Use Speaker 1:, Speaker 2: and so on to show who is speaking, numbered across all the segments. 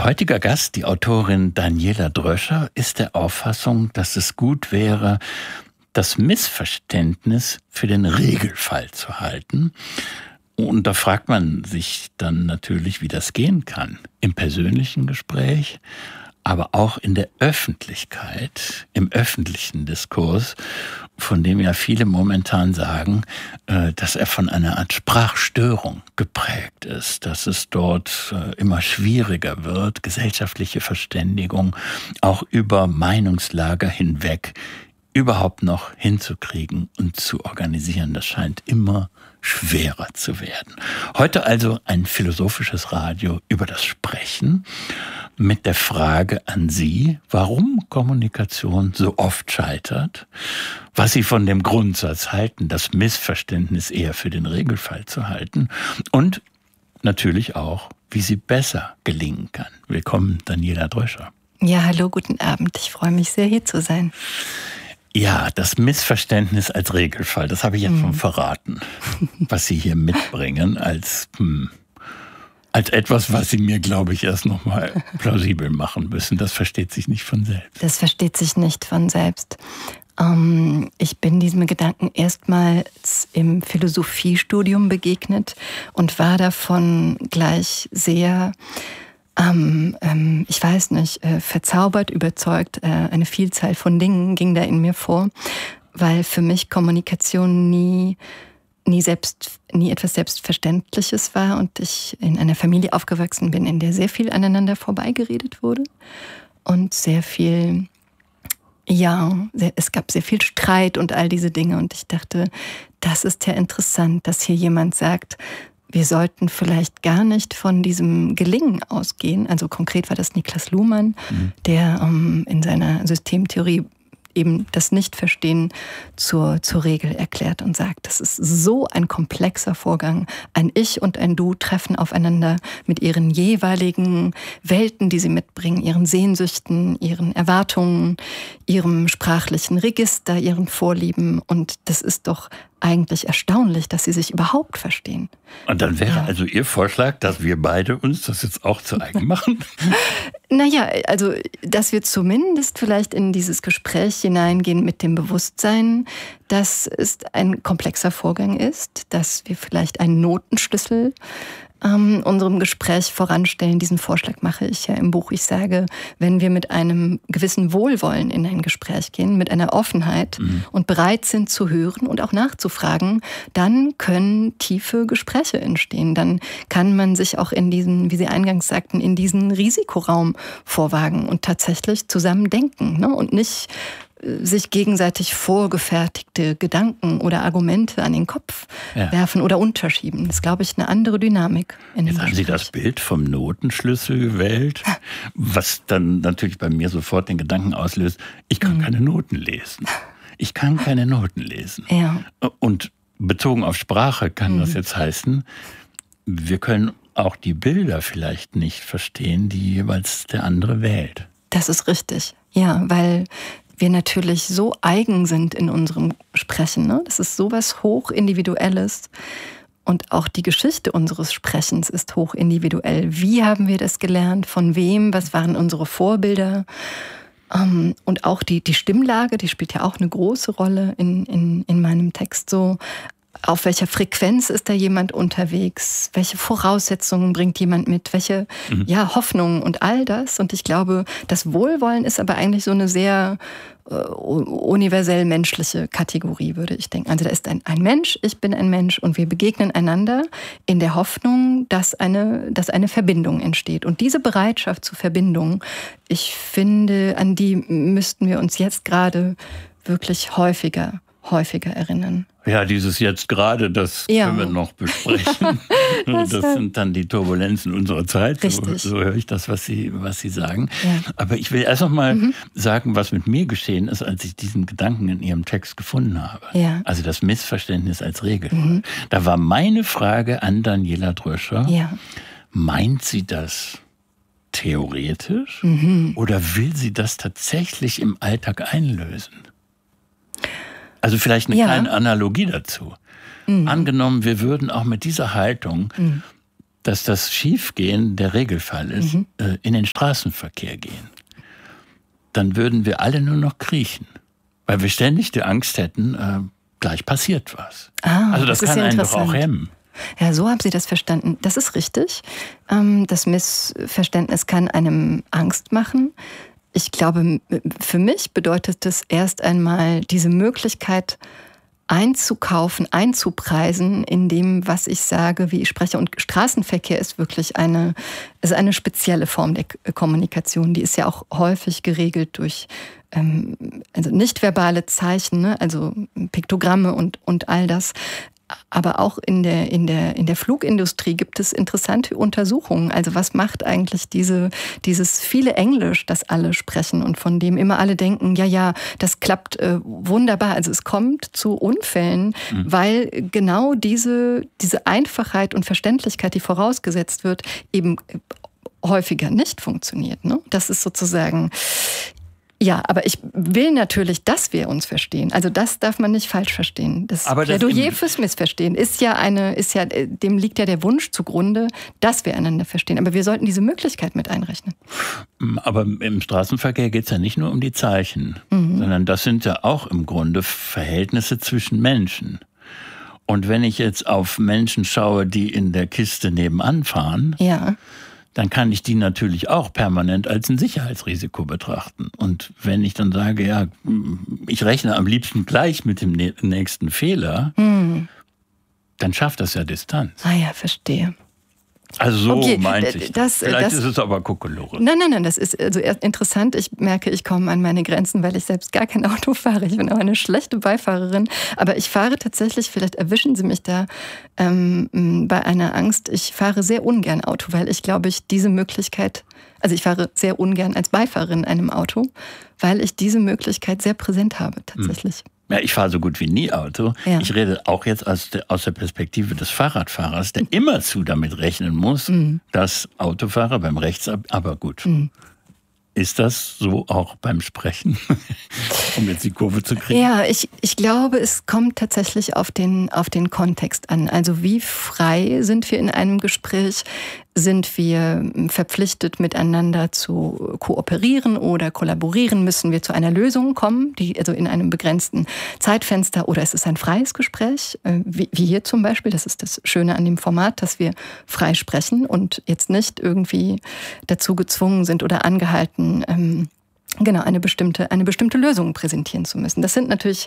Speaker 1: Unser heutiger Gast, die Autorin Daniela Dröscher, ist der Auffassung, dass es gut wäre, das Missverständnis für den Regelfall zu halten. Und da fragt man sich dann natürlich, wie das gehen kann. Im persönlichen Gespräch, aber auch in der Öffentlichkeit, im öffentlichen Diskurs, von dem ja viele momentan sagen, dass er von einer Art Sprachstörung geprägt ist, dass es dort immer schwieriger wird, gesellschaftliche Verständigung auch über Meinungslager hinweg überhaupt noch hinzukriegen und zu organisieren. Das scheint immer schwerer zu werden. Heute also ein philosophisches Radio über das Sprechen mit der Frage an Sie, warum Kommunikation so oft scheitert, was Sie von dem Grundsatz halten, das Missverständnis eher für den Regelfall zu halten und natürlich auch, wie sie besser gelingen kann. Willkommen, Daniela Dröscher.
Speaker 2: Ja, hallo, guten Abend. Ich freue mich sehr, hier zu sein.
Speaker 1: Ja, das Missverständnis als Regelfall, das habe ich jetzt schon verraten, was Sie hier mitbringen als etwas, was Sie mir, glaube ich, erst noch mal plausibel machen müssen. Das versteht sich nicht von selbst.
Speaker 2: Das versteht sich nicht von selbst. Ich bin diesem Gedanken erstmals im Philosophiestudium begegnet und war davon gleich sehr ich weiß nicht, verzaubert, überzeugt. Eine Vielzahl von Dingen ging da in mir vor, weil für mich Kommunikation nie etwas Selbstverständliches war und ich in einer Familie aufgewachsen bin, in der sehr viel aneinander vorbeigeredet wurde und sehr viel, es gab sehr viel Streit und all diese Dinge und ich dachte, das ist ja interessant, dass hier jemand sagt, wir sollten vielleicht gar nicht von diesem Gelingen ausgehen. Also konkret war das Niklas Luhmann, der in seiner Systemtheorie eben das Nichtverstehen zur Regel erklärt und sagt, das ist so ein komplexer Vorgang. Ein Ich und ein Du treffen aufeinander mit ihren jeweiligen Welten, die sie mitbringen, ihren Sehnsüchten, ihren Erwartungen, ihrem sprachlichen Register, ihren Vorlieben. Und das ist doch eigentlich erstaunlich, dass sie sich überhaupt verstehen.
Speaker 1: Und dann wäre also Ihr Vorschlag, dass wir beide uns das jetzt auch zu eigen machen?
Speaker 2: Naja, also dass wir zumindest vielleicht in dieses Gespräch hineingehen mit dem Bewusstsein, dass es ein komplexer Vorgang ist, dass wir vielleicht einen Notenschlüssel unserem Gespräch voranstellen. Diesen Vorschlag mache ich ja im Buch. Ich sage, wenn wir mit einem gewissen Wohlwollen in ein Gespräch gehen, mit einer Offenheit und bereit sind zu hören und auch nachzufragen, dann können tiefe Gespräche entstehen. Dann kann man sich auch in diesen, wie Sie eingangs sagten, in diesen Risikoraum vorwagen und tatsächlich zusammen denken, ne? Und nicht sich gegenseitig vorgefertigte Gedanken oder Argumente an den Kopf werfen oder unterschieben. Das ist, glaube ich, eine andere Dynamik.
Speaker 1: Jetzt haben Sie das Bild vom Notenschlüssel gewählt, was dann natürlich bei mir sofort den Gedanken auslöst, ich kann keine Noten lesen. Ich kann keine Noten lesen.
Speaker 2: Ja.
Speaker 1: Und bezogen auf Sprache kann das jetzt heißen, wir können auch die Bilder vielleicht nicht verstehen, die jeweils der andere wählt.
Speaker 2: Das ist richtig. Ja, weil wir natürlich so eigen sind in unserem Sprechen. Ne? Das ist sowas Hochindividuelles. Und auch die Geschichte unseres Sprechens ist hochindividuell. Wie haben wir das gelernt? Von wem? Was waren unsere Vorbilder? Und auch die Stimmlage, die spielt ja auch eine große Rolle in meinem Text so. Auf welcher Frequenz ist da jemand unterwegs? Welche Voraussetzungen bringt jemand mit? Welche Hoffnungen und all das? Und ich glaube, das Wohlwollen ist aber eigentlich so eine sehr universell menschliche Kategorie, würde ich denken. Also da ist ein Mensch, ich bin ein Mensch und wir begegnen einander in der Hoffnung, dass eine Verbindung entsteht. Und diese Bereitschaft zur Verbindung, ich finde, an die müssten wir uns jetzt gerade wirklich häufiger erinnern.
Speaker 1: Ja, dieses jetzt gerade, das können wir noch besprechen. Das sind dann die Turbulenzen unserer Zeit. So höre ich das, was Sie sagen. Ja. Aber ich will erst noch mal sagen, was mit mir geschehen ist, als ich diesen Gedanken in Ihrem Text gefunden habe.
Speaker 2: Ja.
Speaker 1: Also das Missverständnis als Regel. Da war meine Frage an Daniela Dröscher, meint sie das theoretisch oder will sie das tatsächlich im Alltag einlösen? Also vielleicht eine kleine Analogie dazu. Angenommen, wir würden auch mit dieser Haltung dass das Schiefgehen der Regelfall ist, in den Straßenverkehr gehen. Dann würden wir alle nur noch kriechen, weil wir ständig die Angst hätten, gleich passiert was. Also das kann einen doch auch hemmen.
Speaker 2: Ja, so haben Sie das verstanden. Das ist richtig. Das Missverständnis kann einem Angst machen. Ich glaube, für mich bedeutet es erst einmal diese Möglichkeit einzukaufen, einzupreisen in dem, was ich sage, wie ich spreche. Und Straßenverkehr ist wirklich eine spezielle Form der Kommunikation. Die ist ja auch häufig geregelt durch also nicht-verbale Zeichen, ne? Also Piktogramme und all das. Aber auch in der Flugindustrie gibt es interessante Untersuchungen. Also was macht eigentlich dieses viele Englisch, das alle sprechen und von dem immer alle denken, ja, das klappt wunderbar. Also es kommt zu Unfällen, weil genau diese Einfachheit und Verständlichkeit, die vorausgesetzt wird, eben häufiger nicht funktioniert. Ne? Das ist sozusagen... Ja, aber ich will natürlich, dass wir uns verstehen. Also das darf man nicht falsch verstehen. Das Plädoyer fürs Missverstehen dem liegt ja der Wunsch zugrunde, dass wir einander verstehen. Aber wir sollten diese Möglichkeit mit einrechnen.
Speaker 1: Aber im Straßenverkehr geht es ja nicht nur um die Zeichen, sondern das sind ja auch im Grunde Verhältnisse zwischen Menschen. Und wenn ich jetzt auf Menschen schaue, die in der Kiste nebenan fahren, dann kann ich die natürlich auch permanent als ein Sicherheitsrisiko betrachten. Und wenn ich dann sage, ja, ich rechne am liebsten gleich mit dem nächsten Fehler, dann schafft das ja Distanz.
Speaker 2: Ah ja, verstehe.
Speaker 1: Also so meinte ich das. Vielleicht ist es aber Kokolores.
Speaker 2: Nein, das ist also interessant. Ich merke, ich komme an meine Grenzen, weil ich selbst gar kein Auto fahre. Ich bin auch eine schlechte Beifahrerin. Aber ich fahre tatsächlich, vielleicht erwischen Sie mich da bei einer Angst, ich fahre sehr ungern Auto, weil ich glaube, diese Möglichkeit, also ich fahre sehr ungern als Beifahrerin in einem Auto, weil ich diese Möglichkeit sehr präsent habe tatsächlich.
Speaker 1: Ja, ich fahre so gut wie nie Auto. Ja. Ich rede auch jetzt aus der Perspektive des Fahrradfahrers, der immerzu damit rechnen muss, dass Autofahrer beim aber gut. Ist das so auch beim Sprechen, um jetzt die Kurve zu kriegen?
Speaker 2: Ja, ich glaube, es kommt tatsächlich auf den Kontext an. Also wie frei sind wir in einem Gespräch? Sind wir verpflichtet, miteinander zu kooperieren oder kollaborieren? Müssen wir zu einer Lösung kommen, also in einem begrenzten Zeitfenster? Oder ist es ein freies Gespräch, wie hier zum Beispiel? Das ist das Schöne an dem Format, dass wir frei sprechen und jetzt nicht irgendwie dazu gezwungen sind oder angehalten, eine bestimmte Lösung präsentieren zu müssen. Das sind natürlich,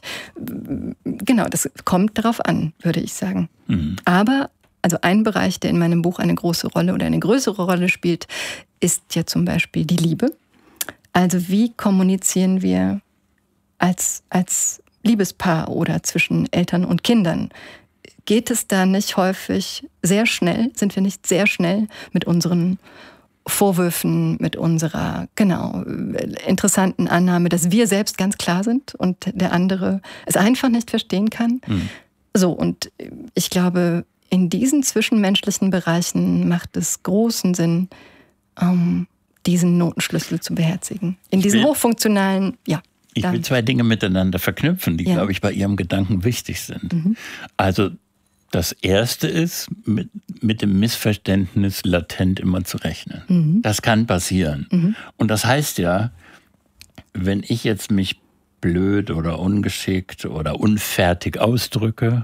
Speaker 2: das kommt darauf an, würde ich sagen. Aber also ein Bereich, der in meinem Buch eine große Rolle oder eine größere Rolle spielt, ist ja zum Beispiel die Liebe. Also wie kommunizieren wir als Liebespaar oder zwischen Eltern und Kindern? Geht es da nicht häufig sehr schnell, sind wir nicht sehr schnell mit unseren Vorwürfen, mit unserer interessanten Annahme, dass wir selbst ganz klar sind und der andere es einfach nicht verstehen kann? So, und ich glaube, in diesen zwischenmenschlichen Bereichen macht es großen Sinn, diesen Notenschlüssel zu beherzigen. In diesen hochfunktionalen,
Speaker 1: Ich will zwei Dinge miteinander verknüpfen, die, glaube ich, bei Ihrem Gedanken wichtig sind. Also das Erste ist, mit dem Missverständnis latent immer zu rechnen. Das kann passieren. Und das heißt ja, wenn ich jetzt mich blöd oder ungeschickt oder unfertig ausdrücke,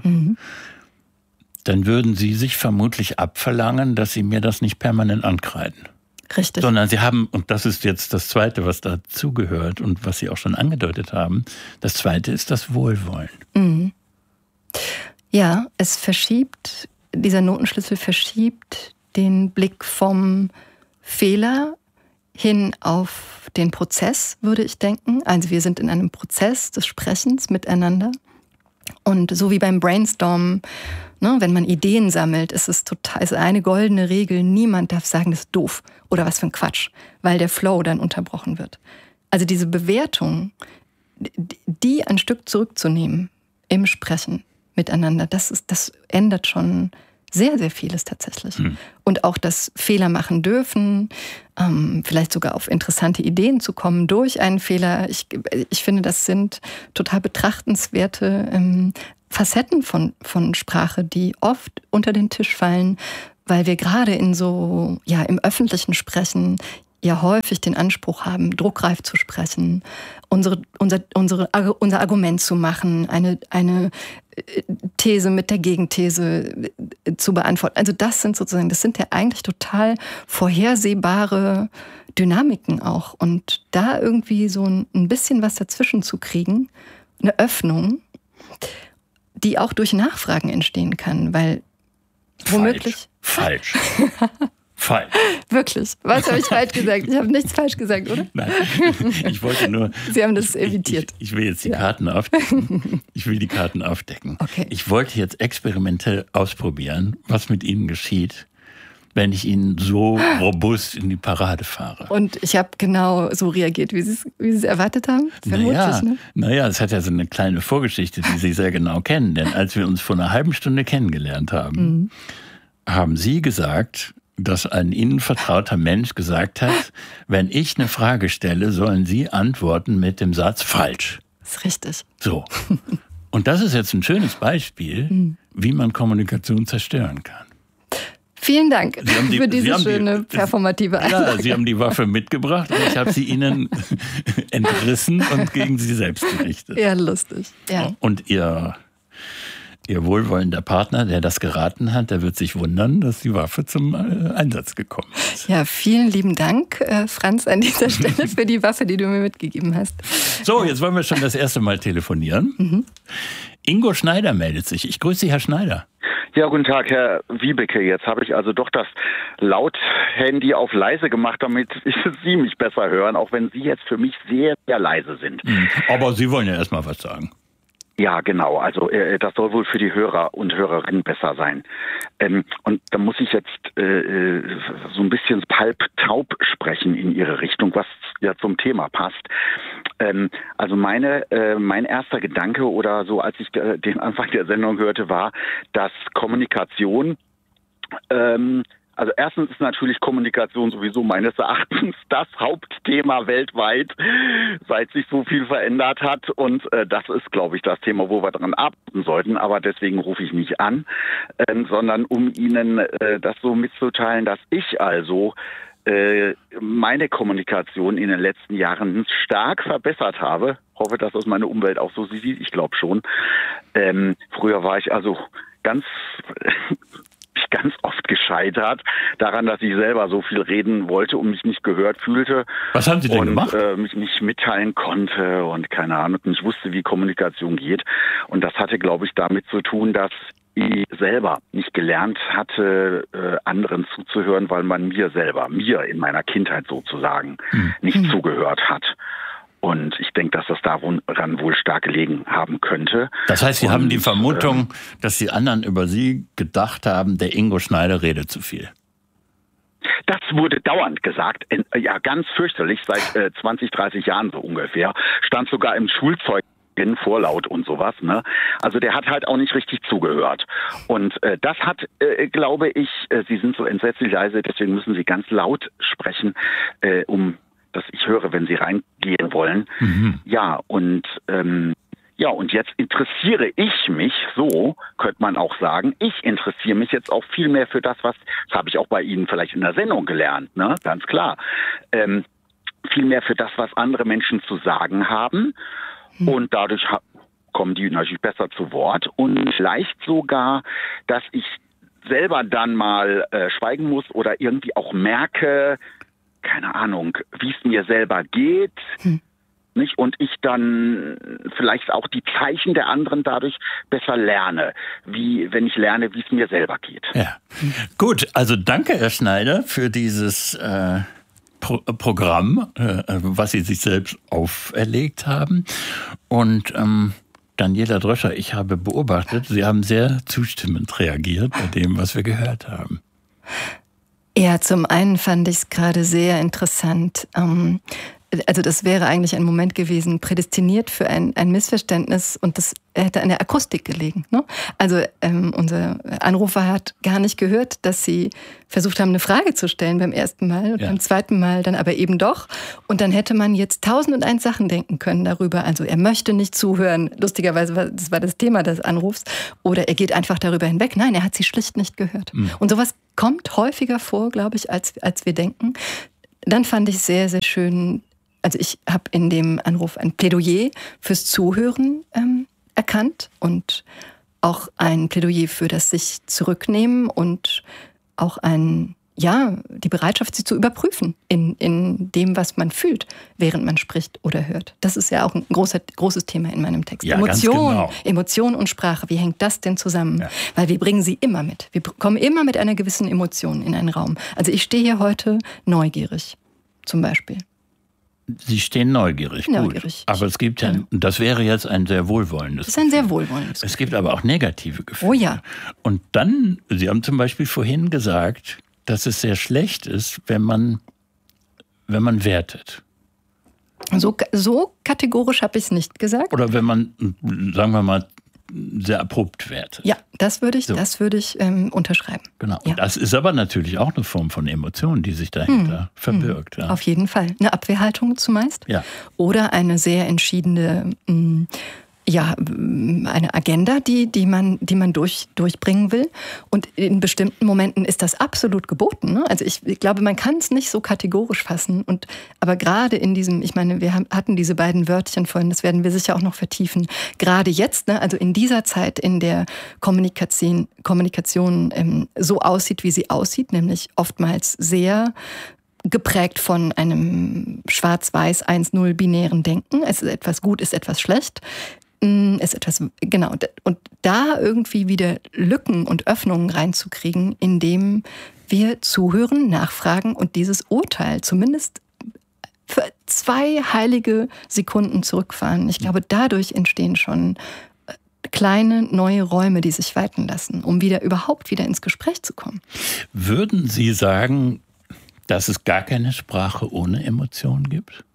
Speaker 1: dann würden Sie sich vermutlich abverlangen, dass Sie mir das nicht permanent ankreiden.
Speaker 2: Richtig.
Speaker 1: Sondern Sie haben, und das ist jetzt das Zweite, was dazugehört und was Sie auch schon angedeutet haben, das Zweite ist das Wohlwollen.
Speaker 2: Ja, dieser Notenschlüssel verschiebt den Blick vom Fehler hin auf den Prozess, würde ich denken. Also wir sind in einem Prozess des Sprechens miteinander. Und so wie beim Brainstormen, wenn man Ideen sammelt, ist es eine goldene Regel, niemand darf sagen, das ist doof oder was für ein Quatsch, weil der Flow dann unterbrochen wird. Also diese Bewertung, die ein Stück zurückzunehmen im Sprechen miteinander, das ändert schon sehr, sehr vieles tatsächlich. Und auch das Fehler machen dürfen, vielleicht sogar auf interessante Ideen zu kommen durch einen Fehler. Ich finde, das sind total betrachtenswerte Facetten von Sprache, die oft unter den Tisch fallen, weil wir gerade im öffentlichen Sprechen ja häufig den Anspruch haben, druckreif zu sprechen, unser Argument zu machen, eine These mit der Gegenthese zu beantworten. Also das sind ja eigentlich total vorhersehbare Dynamiken auch. Und da irgendwie so ein bisschen was dazwischen zu kriegen, eine Öffnung, die auch durch Nachfragen entstehen kann, weil womöglich...
Speaker 1: Falsch.
Speaker 2: Wirklich? Was habe ich falsch gesagt? Ich habe nichts falsch gesagt, oder?
Speaker 1: Nein, ich wollte nur...
Speaker 2: Sie haben das evitiert.
Speaker 1: Ich will jetzt die Karten aufdecken. Ich will die Karten aufdecken.
Speaker 2: Okay.
Speaker 1: Ich wollte jetzt experimentell ausprobieren, was mit Ihnen geschieht, wenn ich Ihnen so robust in die Parade fahre.
Speaker 2: Und ich habe genau so reagiert, wie Sie es erwartet haben? Vermutlich, ne?
Speaker 1: Naja, es hat ja so eine kleine Vorgeschichte, die Sie sehr genau kennen. Denn als wir uns vor einer halben Stunde kennengelernt haben, haben Sie gesagt, dass ein Ihnen vertrauter Mensch gesagt hat, wenn ich eine Frage stelle, sollen Sie antworten mit dem Satz falsch.
Speaker 2: Das ist richtig.
Speaker 1: So. Und das ist jetzt ein schönes Beispiel, wie man Kommunikation zerstören kann.
Speaker 2: Vielen Dank für diese schöne performative Einlage.
Speaker 1: Ja, Sie haben die Waffe mitgebracht und ich habe sie Ihnen entrissen und gegen Sie selbst gerichtet.
Speaker 2: Ja, lustig. Ja.
Speaker 1: Und Ihr wohlwollender Partner, der das geraten hat, der wird sich wundern, dass die Waffe zum Einsatz gekommen ist.
Speaker 2: Ja, vielen lieben Dank, Franz, an dieser Stelle für die Waffe, die du mir mitgegeben hast.
Speaker 1: So, jetzt wollen wir schon das erste Mal telefonieren. Ingo Schneider meldet sich. Ich grüße Sie, Herr Schneider.
Speaker 3: Ja, guten Tag, Herr Wiebeke. Jetzt habe ich also doch das Laut-Handy auf leise gemacht, damit Sie mich besser hören, auch wenn Sie jetzt für mich sehr, sehr leise sind.
Speaker 1: Aber Sie wollen ja erstmal was sagen.
Speaker 3: Ja, genau. Also das soll wohl für die Hörer und Hörerinnen besser sein. Und da muss ich jetzt so ein bisschen halbtaub sprechen in Ihre Richtung, was ja zum Thema passt. Also mein erster Gedanke oder so, als ich den Anfang der Sendung hörte, war, dass Kommunikation also erstens ist natürlich Kommunikation sowieso meines Erachtens das Hauptthema weltweit, seit sich so viel verändert hat. Und das ist, glaube ich, das Thema, wo wir dran arbeiten sollten. Aber deswegen rufe ich nicht an, sondern um Ihnen das so mitzuteilen, dass ich also meine Kommunikation in den letzten Jahren stark verbessert habe. Hoffe, dass das meine Umwelt auch so sieht. Ich glaube schon. Früher war ich also ganz oft gescheitert daran, dass ich selber so viel reden wollte und mich nicht gehört fühlte.
Speaker 1: Was haben Sie denn gemacht?
Speaker 3: Mich nicht mitteilen konnte und keine Ahnung, nicht wusste, wie Kommunikation geht. Und das hatte, glaube ich, damit zu tun, dass ich selber nicht gelernt hatte, anderen zuzuhören, weil man mir in meiner Kindheit sozusagen nicht zugehört hat. Und ich denke, dass das daran wohl stark gelegen haben könnte.
Speaker 1: Das heißt, Sie haben die Vermutung, dass die anderen über Sie gedacht haben, der Ingo Schneider redet zu viel.
Speaker 3: Das wurde dauernd gesagt, ja ganz fürchterlich, seit 20, 30 Jahren so ungefähr. Stand sogar im Schulzeug vorlaut und sowas, ne? Also der hat halt auch nicht richtig zugehört. Und das hat, glaube ich, Sie sind so entsetzlich leise, deswegen müssen Sie ganz laut sprechen, dass ich höre, wenn Sie reingehen wollen. Ja, und jetzt interessiere ich mich, so könnte man auch sagen, ich interessiere mich jetzt auch viel mehr für das habe ich auch bei Ihnen vielleicht in der Sendung gelernt, ne? Ganz klar. Viel mehr für das, was andere Menschen zu sagen haben. Und dadurch kommen die natürlich besser zu Wort. Und vielleicht sogar, dass ich selber dann mal schweigen muss oder irgendwie auch merke, keine Ahnung, wie es mir selber geht, nicht? Und ich dann vielleicht auch die Zeichen der anderen dadurch besser lerne, wenn ich lerne, wie es mir selber geht.
Speaker 1: Ja, gut. Also danke, Herr Schneider, für dieses Programm, was Sie sich selbst auferlegt haben. Und Daniela Dröscher, ich habe beobachtet, Sie haben sehr zustimmend reagiert bei dem, was wir gehört haben.
Speaker 2: Ja, zum einen fand ich es gerade sehr interessant. Also das wäre eigentlich ein Moment gewesen, prädestiniert für ein Missverständnis und das hätte an der Akustik gelegen. Ne? Also unser Anrufer hat gar nicht gehört, dass Sie versucht haben, eine Frage zu stellen beim ersten Mal und beim zweiten Mal dann aber eben doch. Und dann hätte man jetzt 1001 Sachen denken können darüber. Also er möchte nicht zuhören, lustigerweise, das war das Thema des Anrufs, oder er geht einfach darüber hinweg. Nein, er hat Sie schlicht nicht gehört. Und sowas kommt häufiger vor, glaube ich, als wir denken. Dann fand ich sehr, sehr schön, also ich habe in dem Anruf ein Plädoyer fürs Zuhören erkannt und auch ein Plädoyer für das sich zurücknehmen und auch die Bereitschaft, sie zu überprüfen in dem, was man fühlt, während man spricht oder hört. Das ist ja auch ein großes Thema in meinem Text.
Speaker 1: Ja, Emotion,
Speaker 2: Emotion und Sprache, wie hängt das denn zusammen? Ja. Weil wir bringen sie immer mit. Wir kommen immer mit einer gewissen Emotion in einen Raum. Also ich stehe hier heute neugierig, zum Beispiel.
Speaker 1: Sie stehen neugierig, gut. Aber es gibt das wäre jetzt ein sehr wohlwollendes
Speaker 2: Gefühl. Das ist ein sehr wohlwollendes
Speaker 1: Gefühl. Es gibt aber auch negative Gefühle.
Speaker 2: Oh ja.
Speaker 1: Und dann, Sie haben zum Beispiel vorhin gesagt, dass es sehr schlecht ist, wenn man wertet.
Speaker 2: So kategorisch habe ich es nicht gesagt.
Speaker 1: Oder wenn man, sagen wir mal, sehr abrupt wertet.
Speaker 2: Ja, das würde ich unterschreiben.
Speaker 1: Genau.
Speaker 2: Ja.
Speaker 1: Und das ist aber natürlich auch eine Form von Emotion, die sich dahinter verbirgt. Ja.
Speaker 2: Auf jeden Fall. Eine Abwehrhaltung zumeist.
Speaker 1: Ja.
Speaker 2: Oder eine sehr entschiedene eine Agenda, die man durchbringen will. Und in bestimmten Momenten ist das absolut geboten. Ne? Also ich glaube, man kann es nicht so kategorisch fassen. Aber gerade in diesem, ich meine, wir hatten diese beiden Wörtchen vorhin, das werden wir sicher auch noch vertiefen. Gerade jetzt, ne, also in dieser Zeit, in der Kommunikation so aussieht, wie sie aussieht, nämlich oftmals sehr geprägt von einem schwarz-weiß 1-0 binären Denken. Es ist etwas gut, ist etwas schlecht. Ist etwas, genau. Und da irgendwie wieder Lücken und Öffnungen reinzukriegen, indem wir zuhören, nachfragen und dieses Urteil zumindest für 2 heilige Sekunden zurückfahren. Ich glaube, dadurch entstehen schon kleine neue Räume, die sich weiten lassen, um überhaupt wieder ins Gespräch zu kommen.
Speaker 1: Würden Sie sagen, dass es gar keine Sprache ohne Emotionen gibt?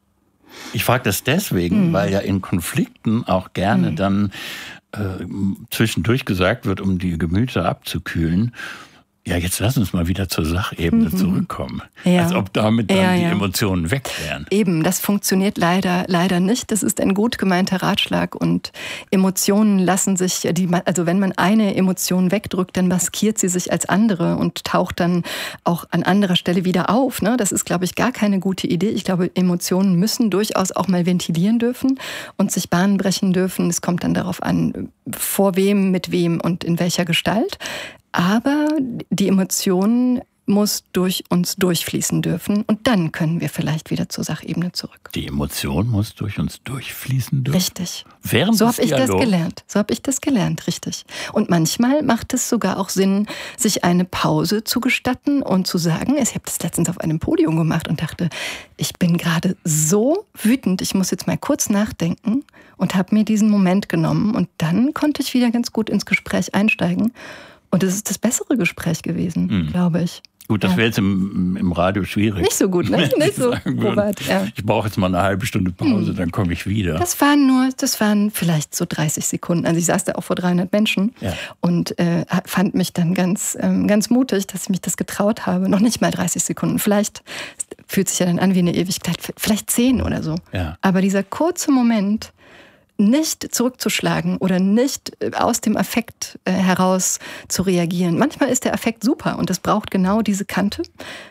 Speaker 1: Ich frage das deswegen, weil ja in Konflikten auch gerne dann zwischendurch gesagt wird, um die Gemüter abzukühlen, ja, jetzt lass uns mal wieder zur Sachebene zurückkommen. Ja. Als ob damit dann die Emotionen weg wären.
Speaker 2: Eben, das funktioniert leider nicht. Das ist ein gut gemeinter Ratschlag. Und Emotionen lassen sich, also wenn man eine Emotion wegdrückt, dann maskiert sie sich als andere und taucht dann auch an anderer Stelle wieder auf. Ne? Das ist, glaube ich, gar keine gute Idee. Ich glaube, Emotionen müssen durchaus auch mal ventilieren dürfen und sich Bahnen brechen dürfen. Es kommt dann darauf an, vor wem, mit wem und in welcher Gestalt. Aber die Emotion muss durch uns durchfließen dürfen und dann können wir vielleicht wieder zur Sachebene zurück.
Speaker 1: Die Emotion muss durch uns durchfließen dürfen?
Speaker 2: Richtig.
Speaker 1: Während
Speaker 2: so habe ich das gelernt. So habe ich das gelernt, richtig. Und manchmal macht es sogar auch Sinn, sich eine Pause zu gestatten und zu sagen, ich habe das letztens auf einem Podium gemacht und dachte, ich bin gerade so wütend, ich muss jetzt mal kurz nachdenken und habe mir diesen Moment genommen und dann konnte ich wieder ganz gut ins Gespräch einsteigen. Und es ist das bessere Gespräch gewesen, glaube ich.
Speaker 1: Gut, das wäre jetzt im Radio schwierig.
Speaker 2: Nicht so gut, ne? Nicht so probat, ja.
Speaker 1: Ich brauche jetzt mal eine halbe Stunde Pause, dann komme ich wieder.
Speaker 2: Das waren vielleicht so 30 Sekunden. Also ich saß da auch vor 300 Menschen und fand mich dann ganz mutig, dass ich mich das getraut habe. Noch nicht mal 30 Sekunden. Vielleicht fühlt sich ja dann an wie eine Ewigkeit, vielleicht 10 oder so.
Speaker 1: Ja.
Speaker 2: Aber dieser kurze Moment, nicht zurückzuschlagen oder nicht aus dem Affekt heraus zu reagieren. Manchmal ist der Affekt super und es braucht genau diese Kante.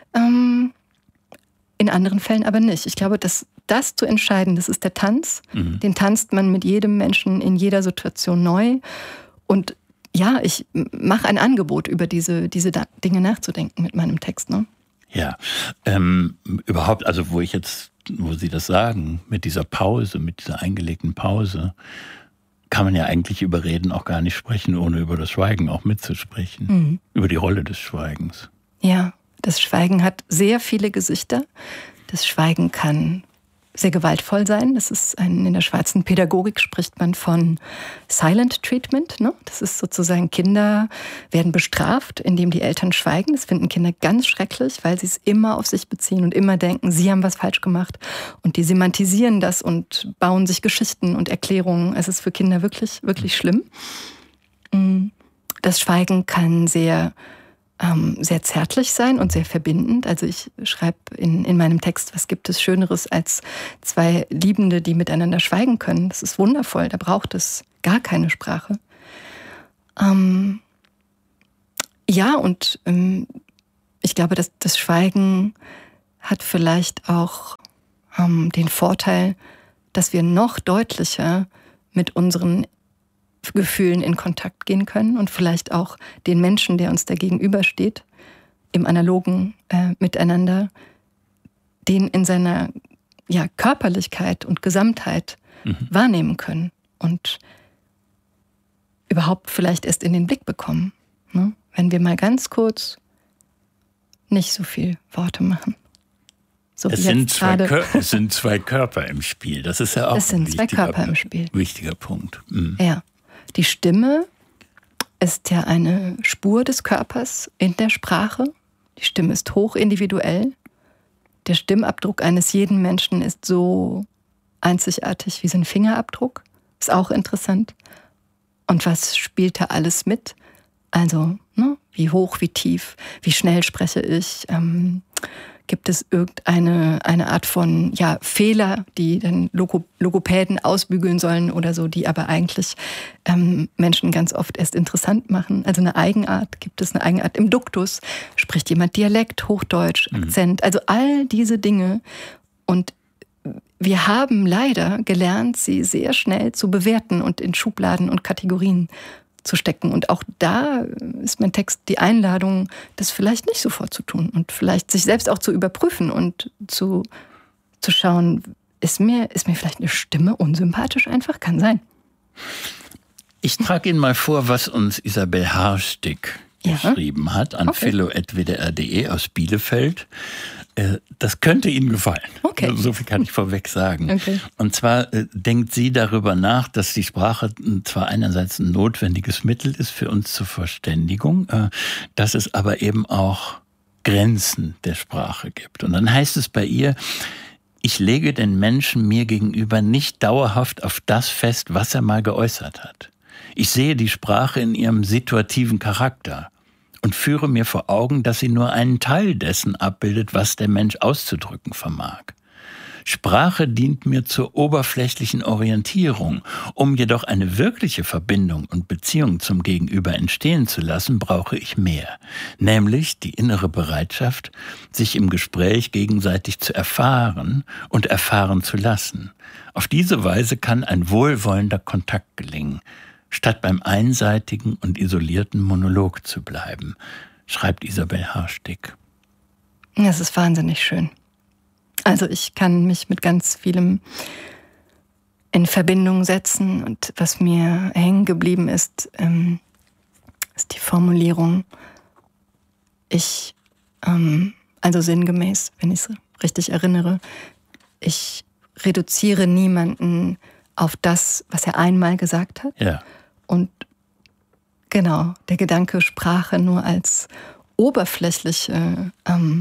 Speaker 2: In anderen Fällen aber nicht. Ich glaube, dass das zu entscheiden, das ist der Tanz. Den tanzt man mit jedem Menschen in jeder Situation neu. Und ja, ich mache ein Angebot, über diese Dinge nachzudenken mit meinem Text. Ne?
Speaker 1: Ja, überhaupt, also wo Sie das sagen, mit dieser Pause, mit dieser eingelegten Pause, kann man ja eigentlich über Reden auch gar nicht sprechen, ohne über das Schweigen auch mitzusprechen. Über die Rolle des Schweigens.
Speaker 2: Ja, das Schweigen hat sehr viele Gesichter. Das Schweigen kann sehr gewaltvoll sein. Das ist in der schwarzen Pädagogik spricht man von Silent Treatment. Ne? Das ist sozusagen, Kinder werden bestraft, indem die Eltern schweigen. Das finden Kinder ganz schrecklich, weil sie es immer auf sich beziehen und immer denken, sie haben was falsch gemacht. Und die semantisieren das und bauen sich Geschichten und Erklärungen. Es ist für Kinder wirklich, wirklich schlimm. Das Schweigen kann sehr zärtlich sein und sehr verbindend. Also ich schreibe in meinem Text, was gibt es Schöneres als 2 Liebende, die miteinander schweigen können. Das ist wundervoll, da braucht es gar keine Sprache. Ja, und ich glaube, dass das Schweigen hat vielleicht auch den Vorteil, dass wir noch deutlicher mit unseren Gefühlen in Kontakt gehen können und vielleicht auch den Menschen, der uns da gegenübersteht, im analogen Miteinander, den in seiner Körperlichkeit und Gesamtheit wahrnehmen können und überhaupt vielleicht erst in den Blick bekommen, ne? Wenn wir mal ganz kurz nicht so viel Worte machen. So
Speaker 1: es sind zwei Körper im Spiel. Das ist ja auch ein wichtiger Punkt. Mhm.
Speaker 2: Ja, die Stimme ist ja eine Spur des Körpers in der Sprache. Die Stimme ist hochindividuell. Der Stimmabdruck eines jeden Menschen ist so einzigartig wie sein Fingerabdruck. Ist auch interessant. Und was spielt da alles mit? Also, ne, wie hoch, wie tief, wie schnell spreche ich? Gibt es irgendeine Art von Fehler, die dann Logopäden ausbügeln sollen oder so, die aber eigentlich Menschen ganz oft erst interessant machen? Also eine Eigenart, gibt es eine Eigenart im Duktus? Spricht jemand Dialekt, Hochdeutsch, Akzent? Also all diese Dinge. Und wir haben leider gelernt, sie sehr schnell zu bewerten und in Schubladen und Kategorien zu stecken. Und auch da ist mein Text die Einladung, das vielleicht nicht sofort zu tun und vielleicht sich selbst auch zu überprüfen und zu schauen, ist mir vielleicht eine Stimme unsympathisch einfach? Kann sein.
Speaker 1: Ich trage Ihnen mal vor, was uns Isabel Harstick geschrieben hat an philo@wdr.de aus Bielefeld. Das könnte Ihnen gefallen.
Speaker 2: Okay.
Speaker 1: So viel kann ich vorweg sagen.
Speaker 2: Okay.
Speaker 1: Und zwar denkt sie darüber nach, dass die Sprache zwar einerseits ein notwendiges Mittel ist für uns zur Verständigung, dass es aber eben auch Grenzen der Sprache gibt. Und dann heißt es bei ihr, ich lege den Menschen mir gegenüber nicht dauerhaft auf das fest, was er mal geäußert hat. Ich sehe die Sprache in ihrem situativen Charakter und führe mir vor Augen, dass sie nur einen Teil dessen abbildet, was der Mensch auszudrücken vermag. Sprache dient mir zur oberflächlichen Orientierung. Um jedoch eine wirkliche Verbindung und Beziehung zum Gegenüber entstehen zu lassen, brauche ich mehr. Nämlich die innere Bereitschaft, sich im Gespräch gegenseitig zu erfahren und erfahren zu lassen. Auf diese Weise kann ein wohlwollender Kontakt gelingen, statt beim einseitigen und isolierten Monolog zu bleiben, schreibt Isabel Harstick.
Speaker 2: Das ist wahnsinnig schön. Also ich kann mich mit ganz vielem in Verbindung setzen und was mir hängen geblieben ist, ist die Formulierung, also sinngemäß, wenn ich es richtig erinnere, ich reduziere niemanden auf das, was er einmal gesagt hat.
Speaker 1: Ja.
Speaker 2: Und genau, der Gedanke, Sprache nur als oberflächliche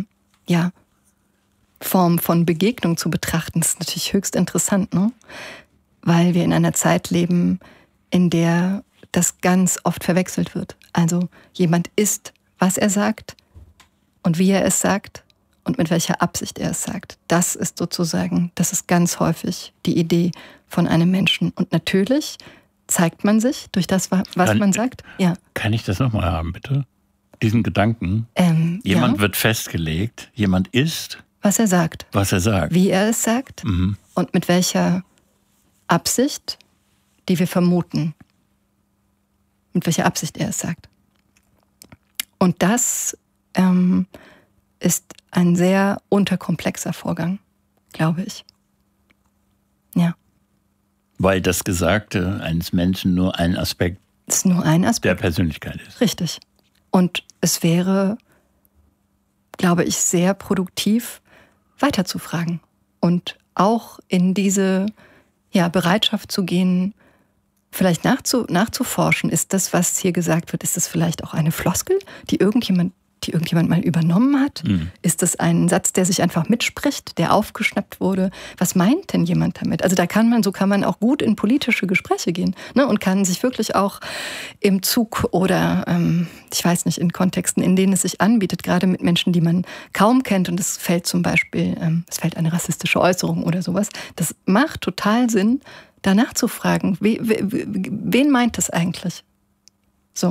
Speaker 2: Form von Begegnung zu betrachten, ist natürlich höchst interessant, ne? Weil wir in einer Zeit leben, in der das ganz oft verwechselt wird. Also jemand ist, was er sagt und wie er es sagt und mit welcher Absicht er es sagt. Das ist ganz häufig die Idee von einem Menschen. Und natürlich zeigt man sich durch das, was man sagt. Ja.
Speaker 1: Kann ich das nochmal haben, bitte? Diesen Gedanken. Jemand wird festgelegt, jemand ist,
Speaker 2: was er sagt.
Speaker 1: Was er sagt.
Speaker 2: Wie er es sagt und mit welcher Absicht, die wir vermuten, mit welcher Absicht er es sagt. Und das ist ein sehr unterkomplexer Vorgang, glaube ich. Ja.
Speaker 1: Weil das Gesagte eines Menschen nur ein Aspekt,
Speaker 2: ist nur ein Aspekt
Speaker 1: der Persönlichkeit ist.
Speaker 2: Richtig. Und es wäre, glaube ich, sehr produktiv, weiterzufragen und auch in diese Bereitschaft zu gehen, vielleicht nachzuforschen. Ist das, was hier gesagt wird, ist das vielleicht auch eine Floskel, die irgendjemand mal übernommen hat? Ist das ein Satz, der sich einfach mitspricht, der aufgeschnappt wurde? Was meint denn jemand damit? Also so kann man auch gut in politische Gespräche gehen, ne? Und kann sich wirklich auch im Zug oder, ich weiß nicht, in Kontexten, in denen es sich anbietet, gerade mit Menschen, die man kaum kennt und es fällt zum Beispiel, es fällt eine rassistische Äußerung oder sowas. Das macht total Sinn, danach zu fragen, wen meint das eigentlich? So.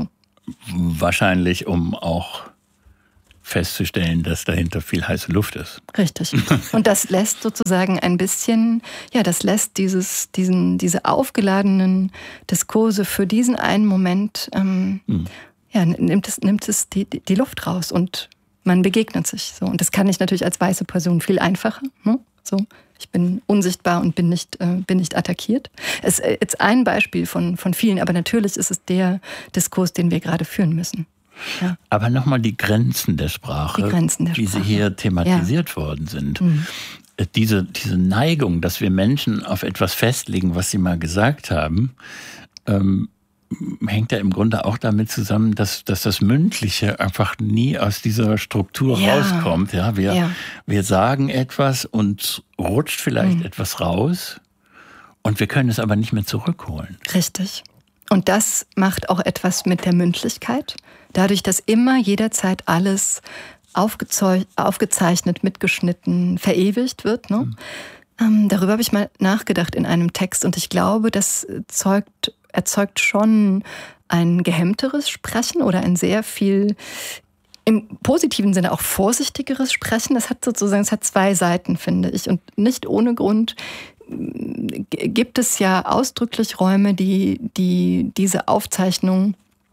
Speaker 1: Wahrscheinlich, um auch festzustellen, dass dahinter viel heiße Luft ist.
Speaker 2: Richtig. Und das lässt sozusagen ein bisschen, das lässt diese aufgeladenen Diskurse für diesen einen Moment, nimmt es die Luft raus und man begegnet sich so. Und das kann ich natürlich als weiße Person viel einfacher. Ne? So, ich bin unsichtbar und bin nicht attackiert. Es ist jetzt ein Beispiel von vielen, aber natürlich ist es der Diskurs, den wir gerade führen müssen. Ja.
Speaker 1: Aber nochmal die Grenzen der Sprache, wie sie hier thematisiert worden sind. Mhm. Diese Neigung, dass wir Menschen auf etwas festlegen, was sie mal gesagt haben, hängt ja im Grunde auch damit zusammen, dass das Mündliche einfach nie aus dieser Struktur rauskommt. Ja, wir sagen etwas und rutscht vielleicht etwas raus und wir können es aber nicht mehr zurückholen.
Speaker 2: Richtig. Und das macht auch etwas mit der Mündlichkeit. Dadurch, dass immer jederzeit alles aufgezeichnet, mitgeschnitten, verewigt wird. Ne? Darüber habe ich mal nachgedacht in einem Text und ich glaube, das erzeugt schon ein gehemmteres Sprechen oder ein sehr viel im positiven Sinne auch vorsichtigeres Sprechen. Das hat zwei Seiten, finde ich. Und nicht ohne Grund gibt es ja ausdrücklich Räume, die diese Aufzeichnung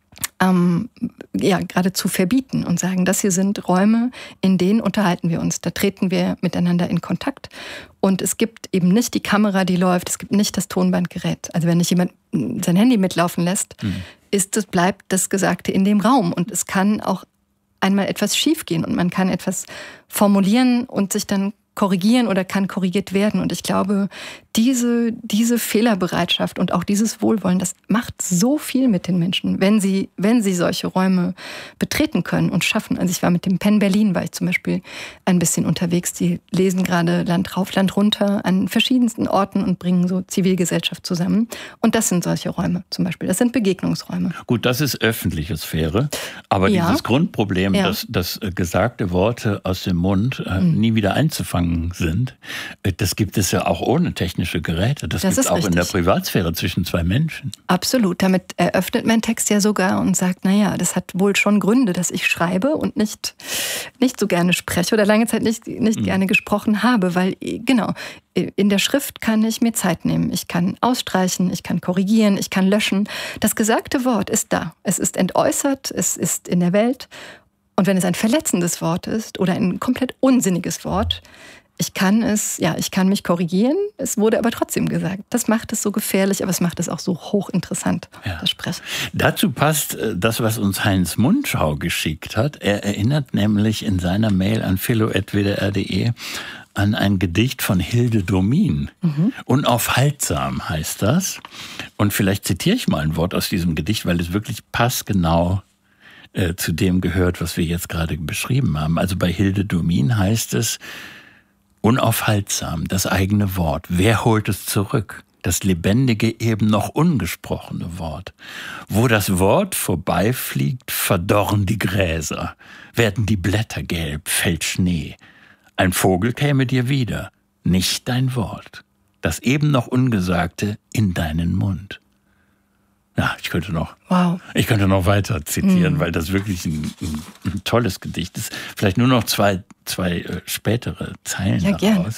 Speaker 2: geradezu verbieten und sagen, das hier sind Räume, in denen unterhalten wir uns, da treten wir miteinander in Kontakt und es gibt eben nicht die Kamera, die läuft, es gibt nicht das Tonbandgerät. Also wenn nicht jemand sein Handy mitlaufen lässt, bleibt das Gesagte in dem Raum und es kann auch einmal etwas schiefgehen und man kann etwas formulieren und sich dann korrigieren oder kann korrigiert werden. Und ich glaube, diese Fehlerbereitschaft und auch dieses Wohlwollen, das macht so viel mit den Menschen, wenn sie solche Räume betreten können und schaffen. Also ich war mit dem Penn Berlin, war ich zum Beispiel ein bisschen unterwegs. Die lesen gerade Land rauf, Land runter an verschiedensten Orten und bringen so Zivilgesellschaft zusammen. Und das sind solche Räume zum Beispiel. Das sind Begegnungsräume.
Speaker 1: Gut, das ist öffentliche Sphäre. Aber dieses Grundproblem, dass gesagte Worte aus dem Mund nie wieder einzufangen sind, das gibt es ja auch ohne technische Geräte. Das gibt es auch in der Privatsphäre zwischen zwei Menschen.
Speaker 2: Absolut. Damit eröffnet mein Text ja sogar und sagt, das hat wohl schon Gründe, dass ich schreibe und nicht so gerne spreche oder lange Zeit nicht gerne gesprochen habe, weil in der Schrift kann ich mir Zeit nehmen. Ich kann ausstreichen, ich kann korrigieren, ich kann löschen. Das gesagte Wort ist da. Es ist entäußert, es ist in der Welt. Und wenn es ein verletzendes Wort ist oder ein komplett unsinniges Wort, ich kann mich korrigieren, es wurde aber trotzdem gesagt. Das macht es so gefährlich, aber es macht es auch so hochinteressant, das Sprechen.
Speaker 1: Dazu passt das, was uns Heinz Mundschau geschickt hat. Er erinnert nämlich in seiner Mail an philo@wdr.de an ein Gedicht von Hilde Domin. Unaufhaltsam heißt das. Und vielleicht zitiere ich mal ein Wort aus diesem Gedicht, weil es wirklich passgenau zu dem gehört, was wir jetzt gerade beschrieben haben. Also bei Hilde Domin heißt es: Unaufhaltsam, das eigene Wort. Wer holt es zurück? Das lebendige, eben noch ungesprochene Wort. Wo das Wort vorbeifliegt, verdorren die Gräser, werden die Blätter gelb, fällt Schnee. Ein Vogel käme dir wieder, nicht dein Wort. Das eben noch Ungesagte in deinen Mund. Ja, ich könnte noch weiter zitieren, weil das wirklich ein tolles Gedicht ist. Vielleicht nur noch zwei spätere Zeilen daraus. Gerne.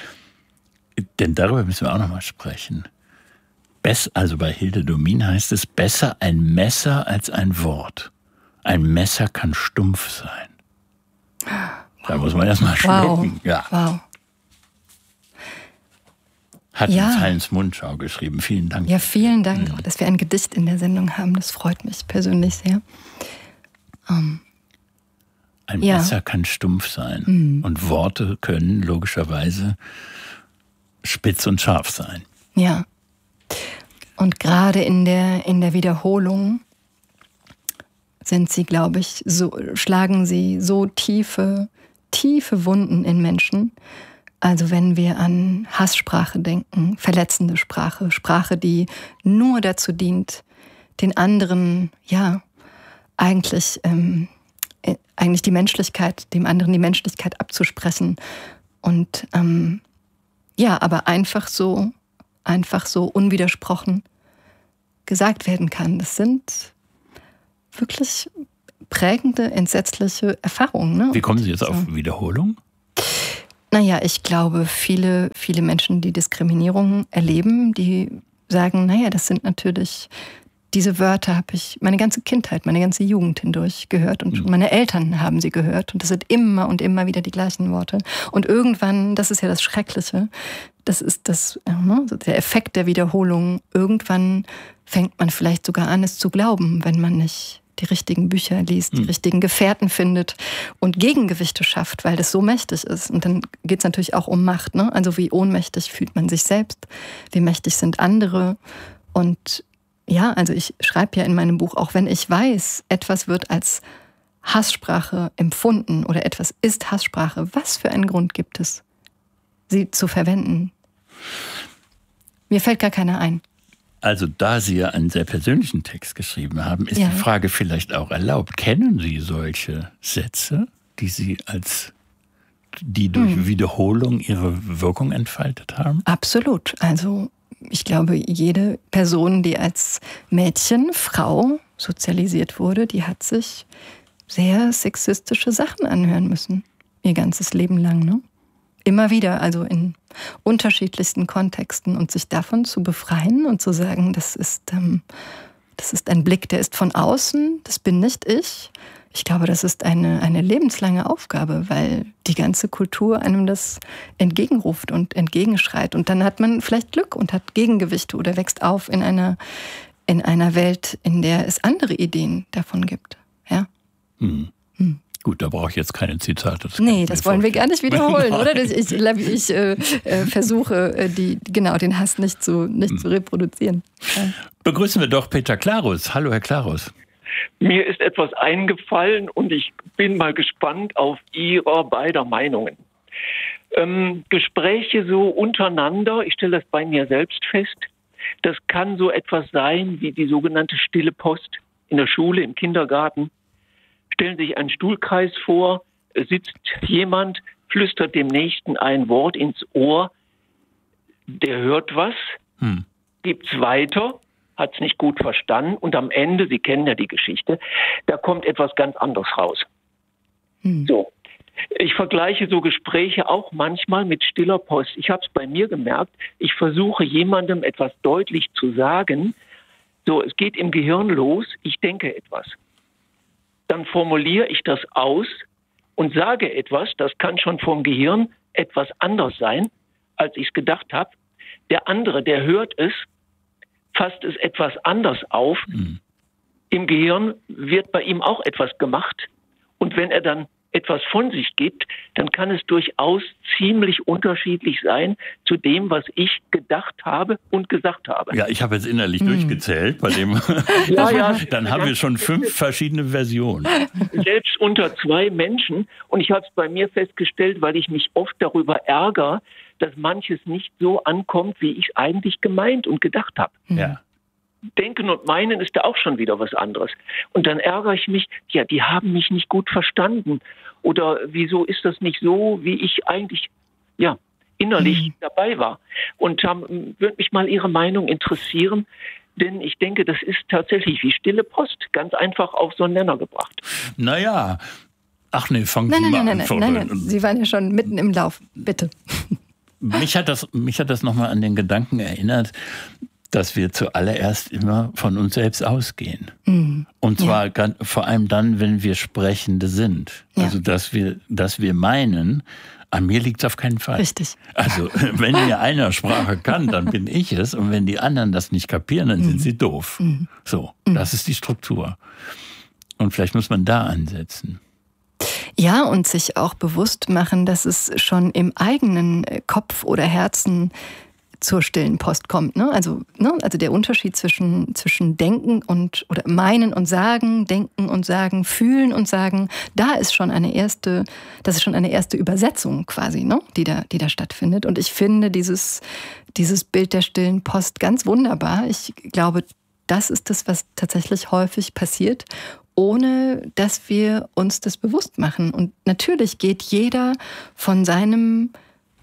Speaker 1: Denn darüber müssen wir auch noch mal sprechen. Also bei Hilde Domin heißt es: Besser ein Messer als ein Wort. Ein Messer kann stumpf sein. Da muss man erst mal schlucken. Ja.
Speaker 2: Wow.
Speaker 1: Hat uns Heinz Mundschau geschrieben. Vielen Dank.
Speaker 2: Ja, vielen Dank, dass wir ein Gedicht in der Sendung haben. Das freut mich persönlich sehr.
Speaker 1: Ein Messer kann stumpf sein. Und Worte können logischerweise spitz und scharf sein.
Speaker 2: Ja. Und gerade in der Wiederholung sind sie, glaube ich, schlagen sie so tiefe Wunden in Menschen. Also wenn wir an Hasssprache denken, verletzende Sprache, Sprache, die nur dazu dient, den anderen, eigentlich die Menschlichkeit, dem anderen die Menschlichkeit abzusprechen. Und aber einfach so unwidersprochen gesagt werden kann. Das sind wirklich prägende, entsetzliche Erfahrung. Ne?
Speaker 1: Wie kommen Sie jetzt auf Wiederholung?
Speaker 2: Naja, ich glaube, viele Menschen, die Diskriminierung erleben, die sagen, naja, das sind natürlich, diese Wörter habe ich meine ganze Kindheit, meine ganze Jugend hindurch gehört und meine Eltern haben sie gehört und das sind immer und immer wieder die gleichen Worte. Und irgendwann, das ist ja das Schreckliche, das ist der Effekt der Wiederholung, irgendwann fängt man vielleicht sogar an, es zu glauben, wenn man nicht die richtigen Bücher liest, die richtigen Gefährten findet und Gegengewichte schafft, weil das so mächtig ist. Und dann geht es natürlich auch um Macht, ne? Also wie ohnmächtig fühlt man sich selbst, wie mächtig sind andere. Und ja, also ich schreibe ja in meinem Buch, auch wenn ich weiß, etwas wird als Hasssprache empfunden oder etwas ist Hasssprache, was für einen Grund gibt es, sie zu verwenden? Mir fällt gar keiner ein.
Speaker 1: Also da Sie ja einen sehr persönlichen Text geschrieben haben, ist die Frage vielleicht auch erlaubt. Kennen Sie solche Sätze, die durch Wiederholung ihre Wirkung entfaltet haben?
Speaker 2: Absolut. Also ich glaube, jede Person, die als Mädchen, Frau sozialisiert wurde, die hat sich sehr sexistische Sachen anhören müssen. Ihr ganzes Leben lang, ne? Immer wieder, also in unterschiedlichsten Kontexten und sich davon zu befreien und zu sagen, das ist ein Blick, der ist von außen, das bin nicht ich. Ich glaube, das ist eine lebenslange Aufgabe, weil die ganze Kultur einem das entgegenruft und entgegenschreit. Und dann hat man vielleicht Glück und hat Gegengewichte oder wächst auf in einer Welt, in der es andere Ideen davon gibt. Ja.
Speaker 1: Gut, da brauche ich jetzt keine Zitate.
Speaker 2: Das wollen wir gar nicht wiederholen, oder? Ich versuche, den Hass nicht zu reproduzieren. Ja.
Speaker 1: Begrüßen wir doch Peter Klarus. Hallo, Herr Klarus.
Speaker 4: Mir ist etwas eingefallen und ich bin mal gespannt auf Ihre beider Meinungen. Gespräche so untereinander, ich stelle das bei mir selbst fest, das kann so etwas sein wie die sogenannte stille Post in der Schule, im Kindergarten. Stellen Sie sich einen Stuhlkreis vor, sitzt jemand, flüstert dem Nächsten ein Wort ins Ohr, der hört was, gibt's weiter, hat es nicht gut verstanden und am Ende, Sie kennen ja die Geschichte, da kommt etwas ganz anderes raus. So. Ich vergleiche so Gespräche auch manchmal mit stiller Post. Ich habe es bei mir gemerkt, ich versuche jemandem etwas deutlich zu sagen, so, es geht im Gehirn los, ich denke etwas. Dann formuliere ich das aus und sage etwas, das kann schon vom Gehirn etwas anders sein, als ich es gedacht habe. Der andere, der hört es, fasst es etwas anders auf. Im Gehirn wird bei ihm auch etwas gemacht. Und wenn er dann etwas von sich gibt, dann kann es durchaus ziemlich unterschiedlich sein zu dem, was ich gedacht habe und gesagt habe.
Speaker 1: Ja, ich habe jetzt innerlich durchgezählt bei dem. Dann haben wir schon 5 verschiedene Versionen.
Speaker 4: Selbst unter 2 Menschen. Und ich habe es bei mir festgestellt, weil ich mich oft darüber ärgere, dass manches nicht so ankommt, wie ich es eigentlich gemeint und gedacht habe.
Speaker 1: Ja.
Speaker 4: Denken und Meinen ist da auch schon wieder was anderes. Und dann ärgere ich mich, ja, die haben mich nicht gut verstanden. Oder wieso ist das nicht so, wie ich eigentlich, innerlich dabei war? Und würde mich mal Ihre Meinung interessieren, denn ich denke, das ist tatsächlich wie stille Post, ganz einfach auf so einen Nenner gebracht.
Speaker 1: Naja, fangen Sie mal an.
Speaker 2: Nein, Sie waren ja schon mitten im Lauf, bitte.
Speaker 1: Mich hat das nochmal an den Gedanken erinnert, dass wir zuallererst immer von uns selbst ausgehen. Und zwar vor allem dann, wenn wir Sprechende sind. Ja. Also, dass wir meinen, an mir liegt es auf keinen Fall.
Speaker 2: Richtig.
Speaker 1: Also, wenn mir einer Sprache kann, dann bin ich es. Und wenn die anderen das nicht kapieren, dann sind sie doof. So, das ist die Struktur. Und vielleicht muss man da ansetzen.
Speaker 2: Ja, und sich auch bewusst machen, dass es schon im eigenen Kopf oder Herzen zur stillen Post kommt. Ne? Also der Unterschied zwischen Denken oder Meinen und Sagen, Denken und Sagen, Fühlen und Sagen, das ist schon eine erste Übersetzung quasi, ne? die da stattfindet. Und ich finde dieses Bild der stillen Post ganz wunderbar. Ich glaube, das ist das, was tatsächlich häufig passiert, ohne dass wir uns das bewusst machen. Und natürlich geht jeder von seinem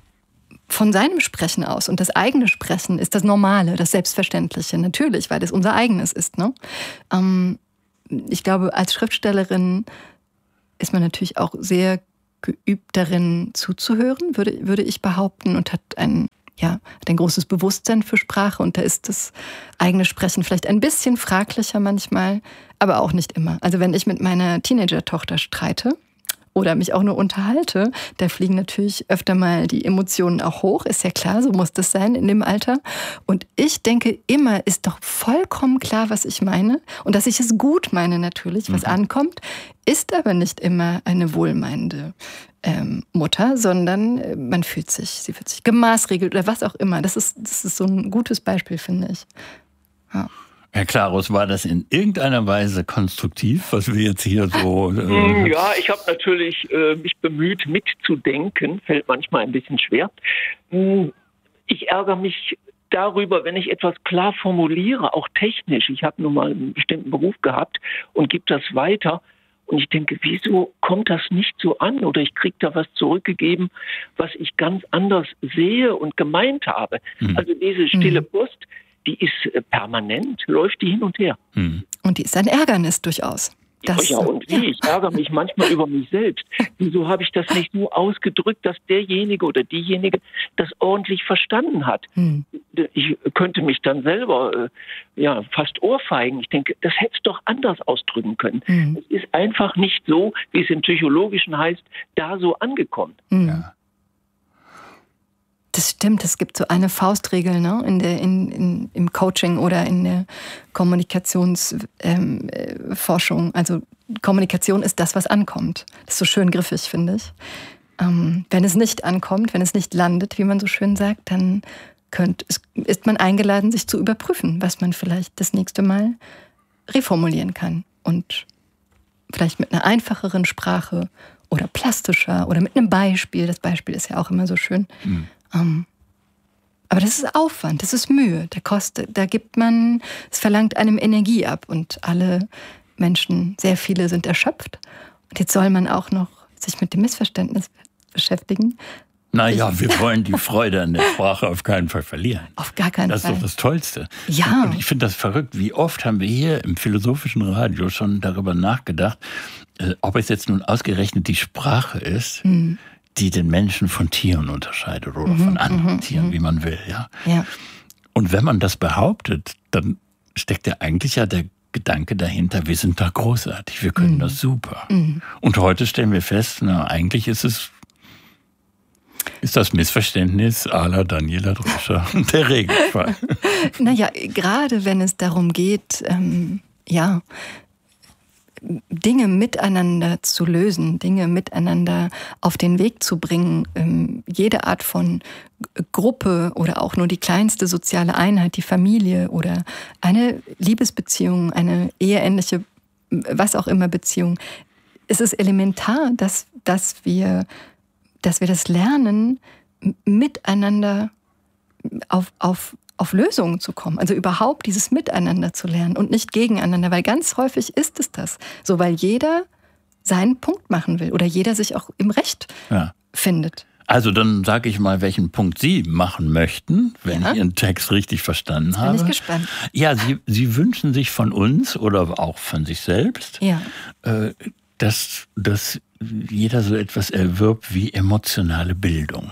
Speaker 2: Sprechen aus. Und das eigene Sprechen ist das Normale, das Selbstverständliche. Natürlich, weil es unser eigenes ist. Ne? ich glaube, als Schriftstellerin ist man natürlich auch sehr geübt darin zuzuhören, würde ich behaupten, und hat ein großes Bewusstsein für Sprache. Und da ist das eigene Sprechen vielleicht ein bisschen fraglicher manchmal, aber auch nicht immer. Also wenn ich mit meiner Teenager-Tochter streite oder mich auch nur unterhalte, da fliegen natürlich öfter mal die Emotionen auch hoch. Ist ja klar, so muss das sein in dem Alter. Und ich denke immer, ist doch vollkommen klar, was ich meine. Und dass ich es gut meine natürlich, was ankommt, ist aber nicht immer eine wohlmeinende Mutter, sondern sie fühlt sich gemaßregelt oder was auch immer. Das ist so ein gutes Beispiel, finde ich. Ja.
Speaker 1: Herr Klarus, war das in irgendeiner Weise konstruktiv, was wir jetzt hier so...
Speaker 4: Ja, ich habe natürlich mich bemüht, mitzudenken. Fällt manchmal ein bisschen schwer. Ich ärgere mich darüber, wenn ich etwas klar formuliere, auch technisch. Ich habe nun mal einen bestimmten Beruf gehabt und gebe das weiter. Und ich denke, wieso kommt das nicht so an? Oder ich kriege da was zurückgegeben, was ich ganz anders sehe und gemeint habe. Also diese stille Post, die ist permanent, läuft die hin und her.
Speaker 2: Und die ist ein Ärgernis durchaus.
Speaker 4: Ich ärgere mich manchmal über mich selbst. Wieso habe ich das nicht so ausgedrückt, dass derjenige oder diejenige das ordentlich verstanden hat? Ich könnte mich dann selber fast ohrfeigen. Ich denke, das hätte es doch anders ausdrücken können. Es ist einfach nicht so, wie es im Psychologischen heißt, da so angekommen.
Speaker 1: Ja.
Speaker 2: Das stimmt, es gibt so eine Faustregel, ne? Im Coaching oder in der Kommunikationsforschung. Also Kommunikation ist das, was ankommt. Das ist so schön griffig, finde ich. Wenn es nicht ankommt, wenn es nicht landet, wie man so schön sagt, dann ist man eingeladen, sich zu überprüfen, was man vielleicht das nächste Mal reformulieren kann. Und vielleicht mit einer einfacheren Sprache oder plastischer oder mit einem Beispiel. Das Beispiel ist ja auch immer so schön. Aber das ist Aufwand, das ist Mühe, es verlangt einem Energie ab und alle Menschen, sehr viele sind erschöpft. Und jetzt soll man auch noch sich mit dem Missverständnis beschäftigen.
Speaker 1: Naja, wir wollen die Freude an der Sprache auf keinen Fall verlieren.
Speaker 2: Auf gar keinen Fall.
Speaker 1: Das ist doch das Tollste.
Speaker 2: Ja.
Speaker 1: Und ich finde das verrückt, wie oft haben wir hier im Philosophischen Radio schon darüber nachgedacht, ob es jetzt nun ausgerechnet die Sprache ist, die den Menschen von Tieren unterscheidet oder von anderen Tieren, wie man will. Ja? Und wenn man das behauptet, dann steckt ja eigentlich der Gedanke dahinter, wir sind da großartig, wir können das super. Und heute stellen wir fest, eigentlich ist das Missverständnis à la Daniela Dröscher der Regelfall.
Speaker 2: Naja, gerade wenn es darum geht, Dinge miteinander zu lösen, Dinge miteinander auf den Weg zu bringen, jede Art von Gruppe oder auch nur die kleinste soziale Einheit, die Familie oder eine Liebesbeziehung, eine eheähnliche, was auch immer Beziehung. Es ist elementar, dass wir das lernen, miteinander auf Lösungen zu kommen. Also überhaupt dieses Miteinander zu lernen und nicht gegeneinander, weil ganz häufig ist es das. So, weil jeder seinen Punkt machen will oder jeder sich auch im Recht findet.
Speaker 1: Also dann sage ich mal, welchen Punkt Sie machen möchten, wenn ich Ihren Text richtig verstanden habe.
Speaker 2: Bin ich gespannt.
Speaker 1: Ja, Sie wünschen sich von uns oder auch von sich selbst, dass jeder so etwas erwirbt wie emotionale Bildung.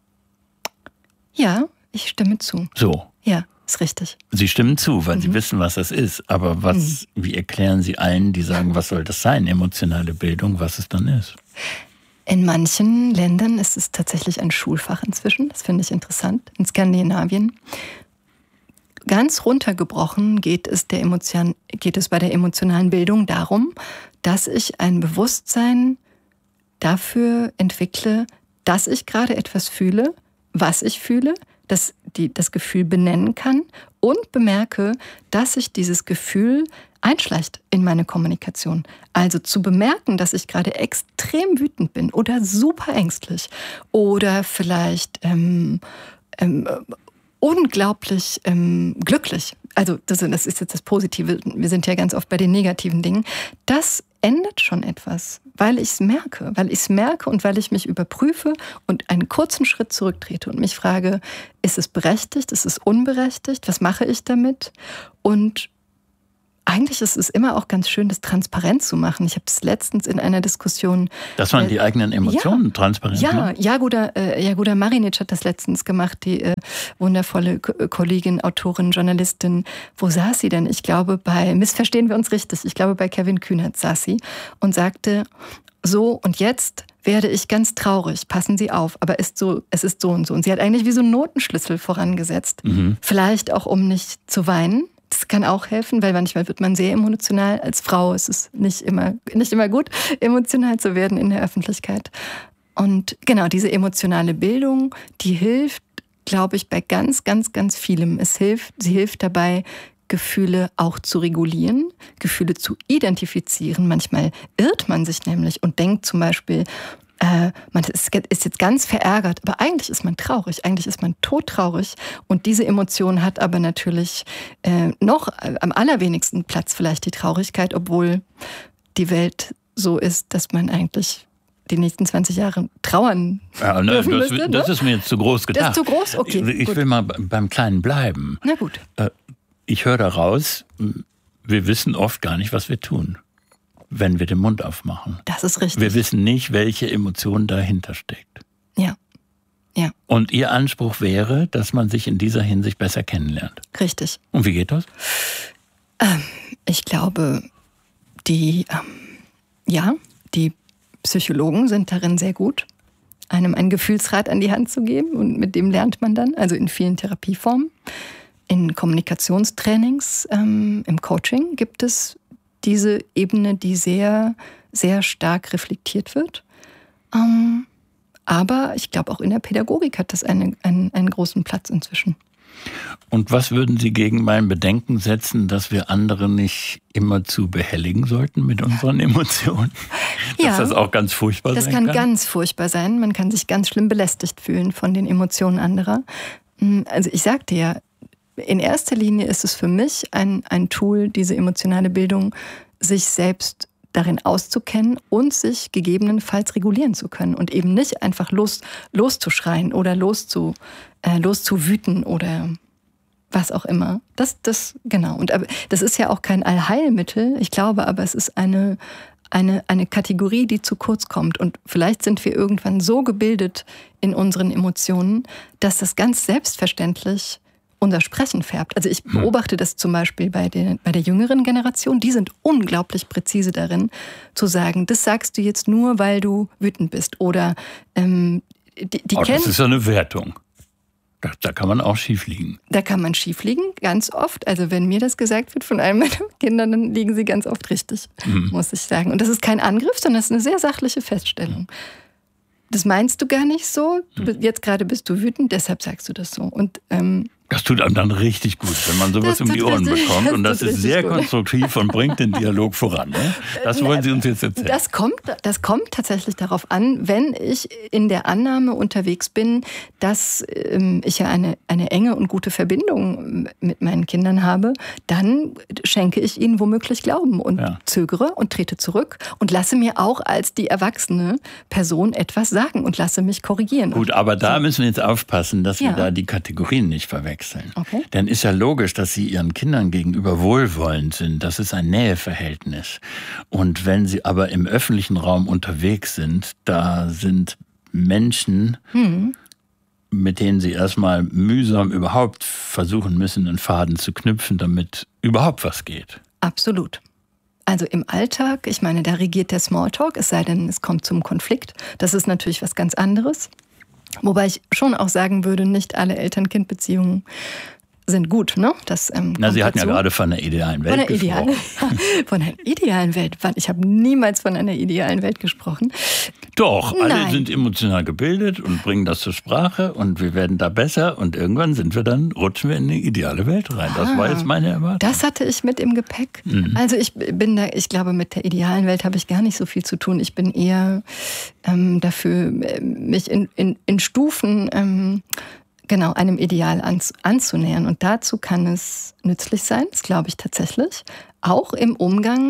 Speaker 2: Ja, ich stimme zu.
Speaker 1: So.
Speaker 2: Ja, ist richtig.
Speaker 1: Sie stimmen zu, weil Sie wissen, was das ist. Aber wie erklären Sie allen, die sagen, was soll das sein, emotionale Bildung, was es dann ist?
Speaker 2: In manchen Ländern ist es tatsächlich ein Schulfach inzwischen. Das finde ich interessant. In Skandinavien. Ganz runtergebrochen geht es bei der emotionalen Bildung darum, dass ich ein Bewusstsein dafür entwickle, dass ich gerade etwas fühle, was ich fühle, dass das Gefühl benennen kann und bemerke, dass sich dieses Gefühl einschleicht in meine Kommunikation. Also zu bemerken, dass ich gerade extrem wütend bin oder super ängstlich oder vielleicht unglaublich glücklich. Also das ist jetzt das Positive. Wir sind ja ganz oft bei den negativen Dingen. Das ändert schon etwas, weil ich es merke und weil ich mich überprüfe und einen kurzen Schritt zurücktrete und mich frage, ist es berechtigt, ist es unberechtigt, was mache ich damit? Und eigentlich ist es immer auch ganz schön, das transparent zu machen. Ich habe es letztens in einer Diskussion...
Speaker 1: Dass man die eigenen Emotionen transparent macht?
Speaker 2: Ja, Jagoda Marinic hat das letztens gemacht, die wundervolle Kollegin, Autorin, Journalistin. Wo saß sie denn? Ich glaube, missverstehen wir uns richtig, ich glaube, bei Kevin Kühnert saß sie und sagte, so und jetzt werde ich ganz traurig, passen Sie auf, aber es ist so und so. Und sie hat eigentlich wie so einen Notenschlüssel vorangesetzt. Vielleicht auch, um nicht zu weinen. Das kann auch helfen, weil manchmal wird man sehr emotional. Als Frau ist es nicht immer gut, emotional zu werden in der Öffentlichkeit. Und genau, diese emotionale Bildung, die hilft, glaube ich, bei ganz, ganz, ganz vielem. Sie hilft dabei, Gefühle auch zu regulieren, Gefühle zu identifizieren. Manchmal irrt man sich nämlich und denkt zum Beispiel, man ist jetzt ganz verärgert, aber eigentlich ist man traurig, eigentlich ist man todtraurig. Und diese Emotion hat aber natürlich noch am allerwenigsten Platz vielleicht die Traurigkeit, obwohl die Welt so ist, dass man eigentlich die nächsten 20 Jahre trauern dürfen müsste.
Speaker 1: Das ist mir jetzt zu groß gedacht.
Speaker 2: Das ist zu groß? Okay,
Speaker 1: ich will mal beim Kleinen bleiben.
Speaker 2: Na gut.
Speaker 1: Ich höre daraus, wir wissen oft gar nicht, was wir tun, wenn wir den Mund aufmachen.
Speaker 2: Das ist richtig.
Speaker 1: Wir wissen nicht, welche Emotion dahinter steckt.
Speaker 2: Ja.
Speaker 1: Und Ihr Anspruch wäre, dass man sich in dieser Hinsicht besser kennenlernt.
Speaker 2: Richtig.
Speaker 1: Und wie geht das?
Speaker 2: Ich glaube, die Psychologen sind darin sehr gut, einem ein Gefühlsrad an die Hand zu geben und mit dem lernt man dann, also in vielen Therapieformen. In Kommunikationstrainings, im Coaching gibt es diese Ebene, die sehr, sehr stark reflektiert wird. Aber ich glaube, auch in der Pädagogik hat das einen großen Platz inzwischen.
Speaker 1: Und was würden Sie gegen mein Bedenken setzen, dass wir andere nicht immer zu behelligen sollten mit unseren Emotionen? Dass das auch ganz furchtbar sein kann? Das kann
Speaker 2: ganz furchtbar sein. Man kann sich ganz schlimm belästigt fühlen von den Emotionen anderer. Also ich sagte ja, in erster Linie ist es für mich ein Tool, diese emotionale Bildung, sich selbst darin auszukennen und sich gegebenenfalls regulieren zu können und eben nicht einfach loszuschreien oder loszuwüten oder was auch immer. Genau. Und aber das ist ja auch kein Allheilmittel. Ich glaube aber, es ist eine Kategorie, die zu kurz kommt. Und vielleicht sind wir irgendwann so gebildet in unseren Emotionen, dass das ganz selbstverständlich unser Sprechen färbt. Also ich beobachte das zum Beispiel bei der jüngeren Generation. Die sind unglaublich präzise darin, zu sagen, das sagst du jetzt nur, weil du wütend bist. Oder
Speaker 1: das ist ja eine Wertung. Da kann man auch schief liegen.
Speaker 2: Da kann man schief liegen, ganz oft. Also wenn mir das gesagt wird von einem meiner Kinder, dann liegen sie ganz oft richtig, muss ich sagen. Und das ist kein Angriff, sondern das ist eine sehr sachliche Feststellung. Das meinst du gar nicht so. Jetzt gerade bist du wütend, deshalb sagst du das so. Und
Speaker 1: das tut einem dann richtig gut, wenn man sowas um die Ohren bekommt. Und das ist sehr konstruktiv und bringt den Dialog voran. Ne? Das wollen Sie uns jetzt erzählen.
Speaker 2: Das kommt tatsächlich darauf an, wenn ich in der Annahme unterwegs bin, dass ich ja eine enge und gute Verbindung mit meinen Kindern habe, dann schenke ich ihnen womöglich Glauben und zögere und trete zurück und lasse mir auch als die erwachsene Person etwas sagen und lasse mich korrigieren.
Speaker 1: Gut, aber da müssen wir jetzt aufpassen, dass wir da die Kategorien nicht verwechseln. Okay. Denn ist ja logisch, dass Sie Ihren Kindern gegenüber wohlwollend sind. Das ist ein Näheverhältnis. Und wenn Sie aber im öffentlichen Raum unterwegs sind, da sind Menschen, mit denen Sie erstmal mühsam überhaupt versuchen müssen, einen Faden zu knüpfen, damit überhaupt was geht.
Speaker 2: Absolut. Also im Alltag, ich meine, da regiert der Smalltalk, es sei denn, es kommt zum Konflikt. Das ist natürlich was ganz anderes. Wobei ich schon auch sagen würde, nicht alle Eltern-Kind-Beziehungen sind gut, ne?
Speaker 1: Sie hatten ja gerade von einer idealen Welt gesprochen.
Speaker 2: Von einer idealen Welt. Ich habe niemals von einer idealen Welt gesprochen.
Speaker 1: Doch, alle sind emotional gebildet und bringen das zur Sprache und wir werden da besser und irgendwann rutschen wir in eine ideale Welt rein. Das war jetzt meine Erwartung.
Speaker 2: Das hatte ich mit im Gepäck. Also ich glaube, mit der idealen Welt habe ich gar nicht so viel zu tun. Ich bin eher dafür, mich in Stufen einem Ideal anzunähern. Und dazu kann es nützlich sein, das glaube ich tatsächlich, auch im Umgang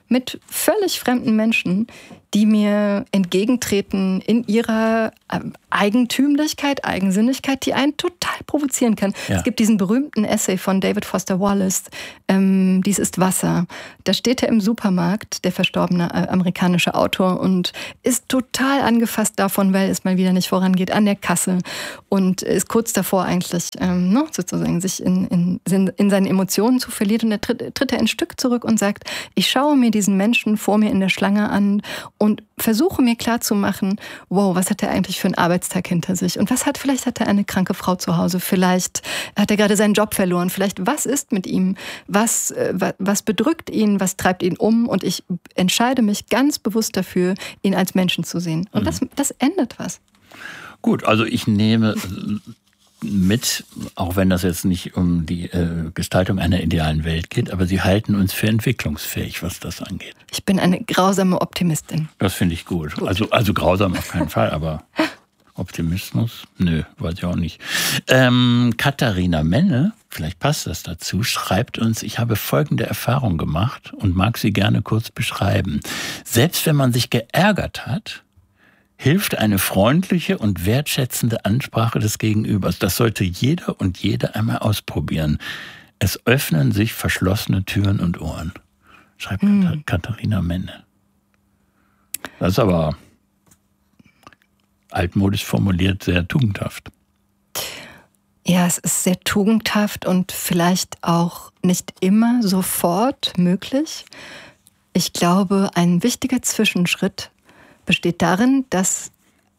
Speaker 2: mit völlig fremden Menschen, die mir entgegentreten in ihrer Eigentümlichkeit, Eigensinnigkeit, die einen total provozieren kann. Ja. Es gibt diesen berühmten Essay von David Foster Wallace, Dies ist Wasser. Da steht er im Supermarkt, der verstorbene amerikanische Autor, und ist total angefasst davon, weil es mal wieder nicht vorangeht an der Kasse und ist kurz davor eigentlich sozusagen sich in seinen Emotionen zu verlieren. Und dann tritt er ein Stück zurück und sagt, ich schaue mir diesen Menschen vor mir in der Schlange an und versuche mir klarzumachen, wow, was hat er eigentlich für einen Arbeitstag hinter sich? Und vielleicht hat er eine kranke Frau zu Hause, vielleicht hat er gerade seinen Job verloren, vielleicht was ist mit ihm, was bedrückt ihn, was treibt ihn um? Und ich entscheide mich ganz bewusst dafür, ihn als Menschen zu sehen. Und das ändert was.
Speaker 1: Gut, also ich nehme mit, auch wenn das jetzt nicht um die Gestaltung einer idealen Welt geht, aber Sie halten uns für entwicklungsfähig, was das angeht.
Speaker 2: Ich bin eine grausame Optimistin.
Speaker 1: Das finde ich gut. Also grausam auf keinen Fall, aber Optimismus? Nö, weiß ich auch nicht. Katharina Menne, vielleicht passt das dazu, schreibt uns, ich habe folgende Erfahrung gemacht und mag sie gerne kurz beschreiben. Selbst wenn man sich geärgert hat, hilft eine freundliche und wertschätzende Ansprache des Gegenübers. Das sollte jeder und jede einmal ausprobieren. Es öffnen sich verschlossene Türen und Ohren, schreibt Katharina Menne. Das ist aber altmodisch formuliert sehr tugendhaft.
Speaker 2: Ja, es ist sehr tugendhaft und vielleicht auch nicht immer sofort möglich. Ich glaube, ein wichtiger Zwischenschritt besteht darin, dass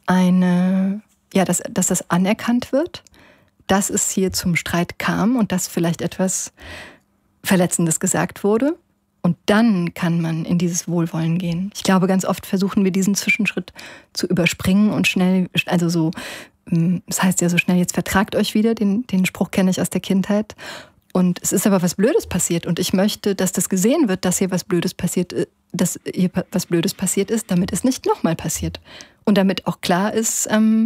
Speaker 2: das anerkannt wird, dass es hier zum Streit kam und dass vielleicht etwas Verletzendes gesagt wurde. Und dann kann man in dieses Wohlwollen gehen. Ich glaube, ganz oft versuchen wir diesen Zwischenschritt zu überspringen und schnell, das heißt ja so schnell, jetzt vertragt euch wieder, den Spruch kenne ich aus der Kindheit. Und es ist aber was Blödes passiert und ich möchte, dass das gesehen wird, dass hier was Blödes passiert ist, damit es nicht nochmal passiert. Und damit auch klar ist,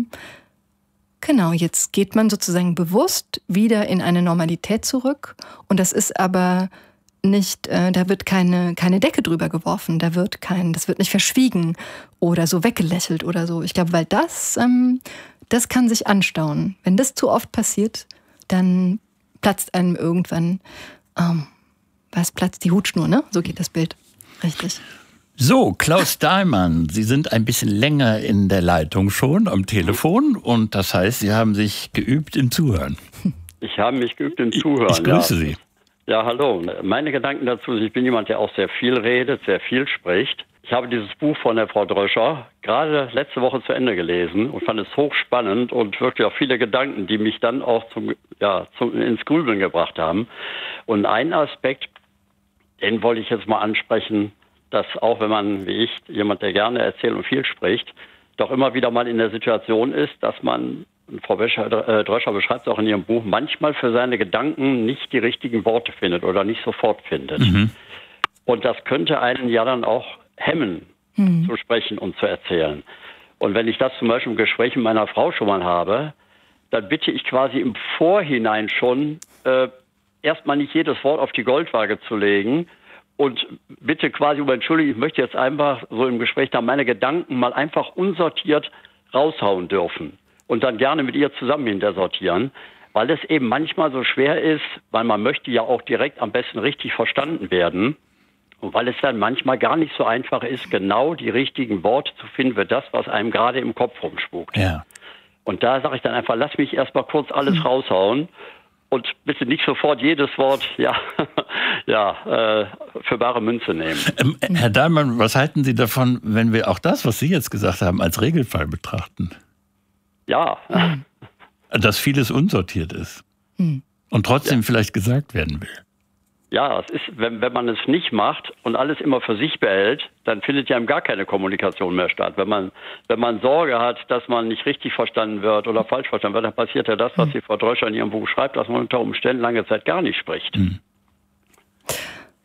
Speaker 2: jetzt geht man sozusagen bewusst wieder in eine Normalität zurück und das ist aber nicht, da wird keine Decke drüber geworfen, das wird nicht verschwiegen oder so weggelächelt oder so. Ich glaube, weil das kann sich anstauen. Wenn das zu oft passiert, dann platzt einem irgendwann, platzt die Hutschnur, ne? So geht das Bild. Richtig.
Speaker 1: So, Klaus Dahlmann, Sie sind ein bisschen länger in der Leitung schon am Telefon und das heißt, Sie haben sich geübt im Zuhören.
Speaker 5: Ich habe mich geübt im Zuhören.
Speaker 1: Ich grüße Sie.
Speaker 5: Ja, hallo. Meine Gedanken dazu, ich bin jemand, der auch sehr viel redet, sehr viel spricht. Ich habe dieses Buch von der Frau Dröscher gerade letzte Woche zu Ende gelesen und fand es hochspannend und wirklich auch viele Gedanken, die mich dann auch ins Grübeln gebracht haben. Und ein Aspekt, den wollte ich jetzt mal ansprechen, dass auch wenn man, wie ich, jemand, der gerne erzählt und viel spricht, doch immer wieder mal in der Situation ist, dass man, Frau Dröscher beschreibt es auch in ihrem Buch, manchmal für seine Gedanken nicht die richtigen Worte findet oder nicht sofort findet. Mhm. Und das könnte einen ja dann auch hemmen, zu sprechen und zu erzählen. Und wenn ich das zum Beispiel im Gespräch mit meiner Frau schon mal habe, dann bitte ich quasi im Vorhinein schon erstmal nicht jedes Wort auf die Goldwaage zu legen und bitte quasi um Entschuldigung, ich möchte jetzt einfach so im Gespräch da meine Gedanken mal einfach unsortiert raushauen dürfen und dann gerne mit ihr zusammen hintersortieren, weil es eben manchmal so schwer ist, weil man möchte ja auch direkt am besten richtig verstanden werden und weil es dann manchmal gar nicht so einfach ist, genau die richtigen Worte zu finden für das, was einem gerade im Kopf rumspukt. Ja. Und da sage ich dann einfach, lass mich erstmal kurz alles raushauen. Und bitte nicht sofort jedes Wort für bare Münze nehmen.
Speaker 1: Herr Dahlmann, was halten Sie davon, wenn wir auch das, was Sie jetzt gesagt haben, als Regelfall betrachten?
Speaker 5: Ja.
Speaker 1: Dass vieles unsortiert ist und trotzdem vielleicht gesagt werden will.
Speaker 5: Ja, es ist, wenn man es nicht macht und alles immer für sich behält, dann findet ja gar keine Kommunikation mehr statt. Wenn man Sorge hat, dass man nicht richtig verstanden wird oder falsch verstanden wird, dann passiert ja das, was die Frau Dröscher in ihrem Buch schreibt, dass man unter Umständen lange Zeit gar nicht spricht.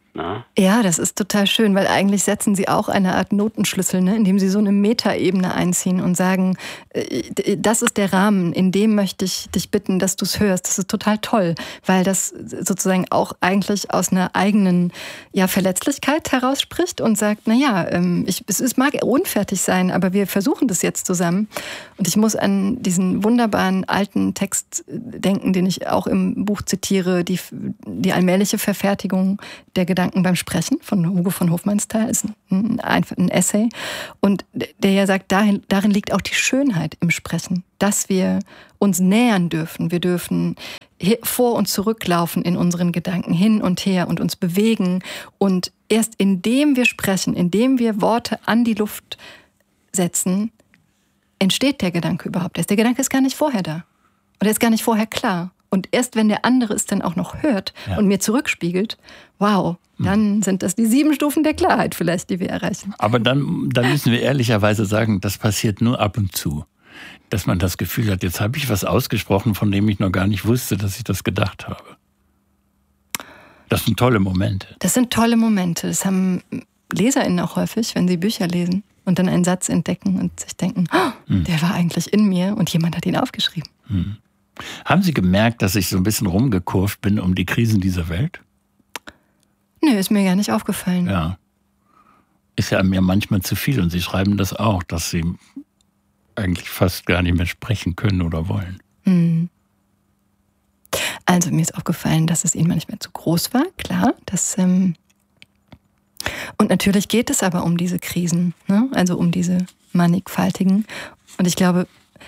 Speaker 5: Na?
Speaker 2: Ja, das ist total schön, weil eigentlich setzen sie auch eine Art Notenschlüssel, ne, indem sie so eine Metaebene einziehen und sagen, das ist der Rahmen, in dem möchte ich dich bitten, dass du es hörst. Das ist total toll, weil das sozusagen auch eigentlich aus einer eigenen Verletzlichkeit herausspricht und sagt, es mag unfertig sein, aber wir versuchen das jetzt zusammen. Und ich muss an diesen wunderbaren alten Text denken, den ich auch im Buch zitiere, die allmähliche Verfertigung der Gedanken beim Sprechen von Hugo von Hofmannsthal, ist ein Essay. Und der ja sagt, darin liegt auch die Schönheit im Sprechen, dass wir uns nähern dürfen. Wir dürfen vor und zurücklaufen in unseren Gedanken, hin und her und uns bewegen. Und erst indem wir sprechen, indem wir Worte an die Luft setzen, entsteht der Gedanke überhaupt erst. Der Gedanke ist gar nicht vorher da. Und er ist gar nicht vorher klar. Und erst wenn der andere es dann auch noch hört und mir zurückspiegelt, wow, dann sind das die 7 Stufen der Klarheit vielleicht, die wir erreichen.
Speaker 1: Aber dann müssen wir ehrlicherweise sagen, das passiert nur ab und zu. Dass man das Gefühl hat, jetzt habe ich was ausgesprochen, von dem ich noch gar nicht wusste, dass ich das gedacht habe. Das sind tolle Momente.
Speaker 2: Das sind tolle Momente. Das haben LeserInnen auch häufig, wenn sie Bücher lesen und dann einen Satz entdecken und sich denken, der war eigentlich in mir und jemand hat ihn aufgeschrieben.
Speaker 1: Haben Sie gemerkt, dass ich so ein bisschen rumgekurvt bin um die Krisen dieser Welt?
Speaker 2: Nö, ist mir gar nicht aufgefallen.
Speaker 1: Ja. Ist ja mir manchmal zu viel und Sie schreiben das auch, dass Sie eigentlich fast gar nicht mehr sprechen können oder wollen.
Speaker 2: Also mir ist aufgefallen, dass es Ihnen manchmal zu groß war, klar. Und natürlich geht es aber um diese Krisen, ne? Also um diese mannigfaltigen. Und ich glaube,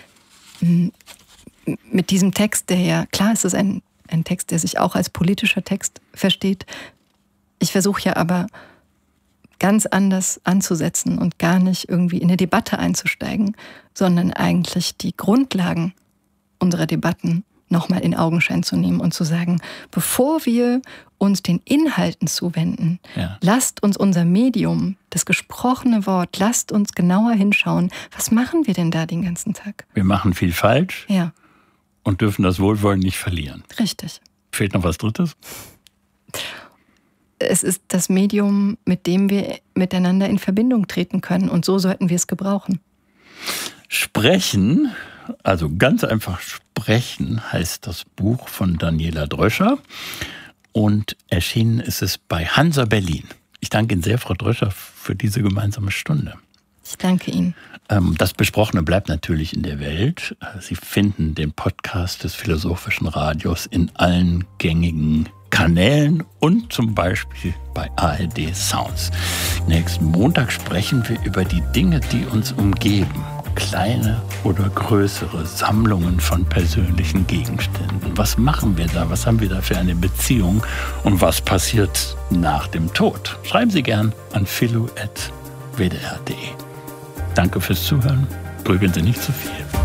Speaker 2: mit diesem Text, der ja, klar, es ist ein Text, der sich auch als politischer Text versteht. Ich versuche ja aber ganz anders anzusetzen und gar nicht irgendwie in eine Debatte einzusteigen, sondern eigentlich die Grundlagen unserer Debatten nochmal in Augenschein zu nehmen und zu sagen, bevor wir uns den Inhalten zuwenden, lasst uns unser Medium, das gesprochene Wort, lasst uns genauer hinschauen, was machen wir denn da den ganzen Tag?
Speaker 1: Wir machen viel falsch.
Speaker 2: Ja.
Speaker 1: Und dürfen das Wohlwollen nicht verlieren.
Speaker 2: Richtig.
Speaker 1: Fehlt noch was Drittes?
Speaker 2: Es ist das Medium, mit dem wir miteinander in Verbindung treten können. Und so sollten wir es gebrauchen.
Speaker 1: Sprechen, also ganz einfach sprechen, heißt das Buch von Daniela Dröscher. Und erschienen ist es bei Hansa Berlin. Ich danke Ihnen sehr, Frau Dröscher, für diese gemeinsame Stunde.
Speaker 2: Ich danke Ihnen.
Speaker 1: Das Besprochene bleibt natürlich in der Welt. Sie finden den Podcast des Philosophischen Radios in allen gängigen Kanälen und zum Beispiel bei ARD Sounds. Nächsten Montag sprechen wir über die Dinge, die uns umgeben. Kleine oder größere Sammlungen von persönlichen Gegenständen. Was machen wir da? Was haben wir da für eine Beziehung? Und was passiert nach dem Tod? Schreiben Sie gern an philo@wdr.de. Danke fürs Zuhören. Grübeln Sie nicht zu viel.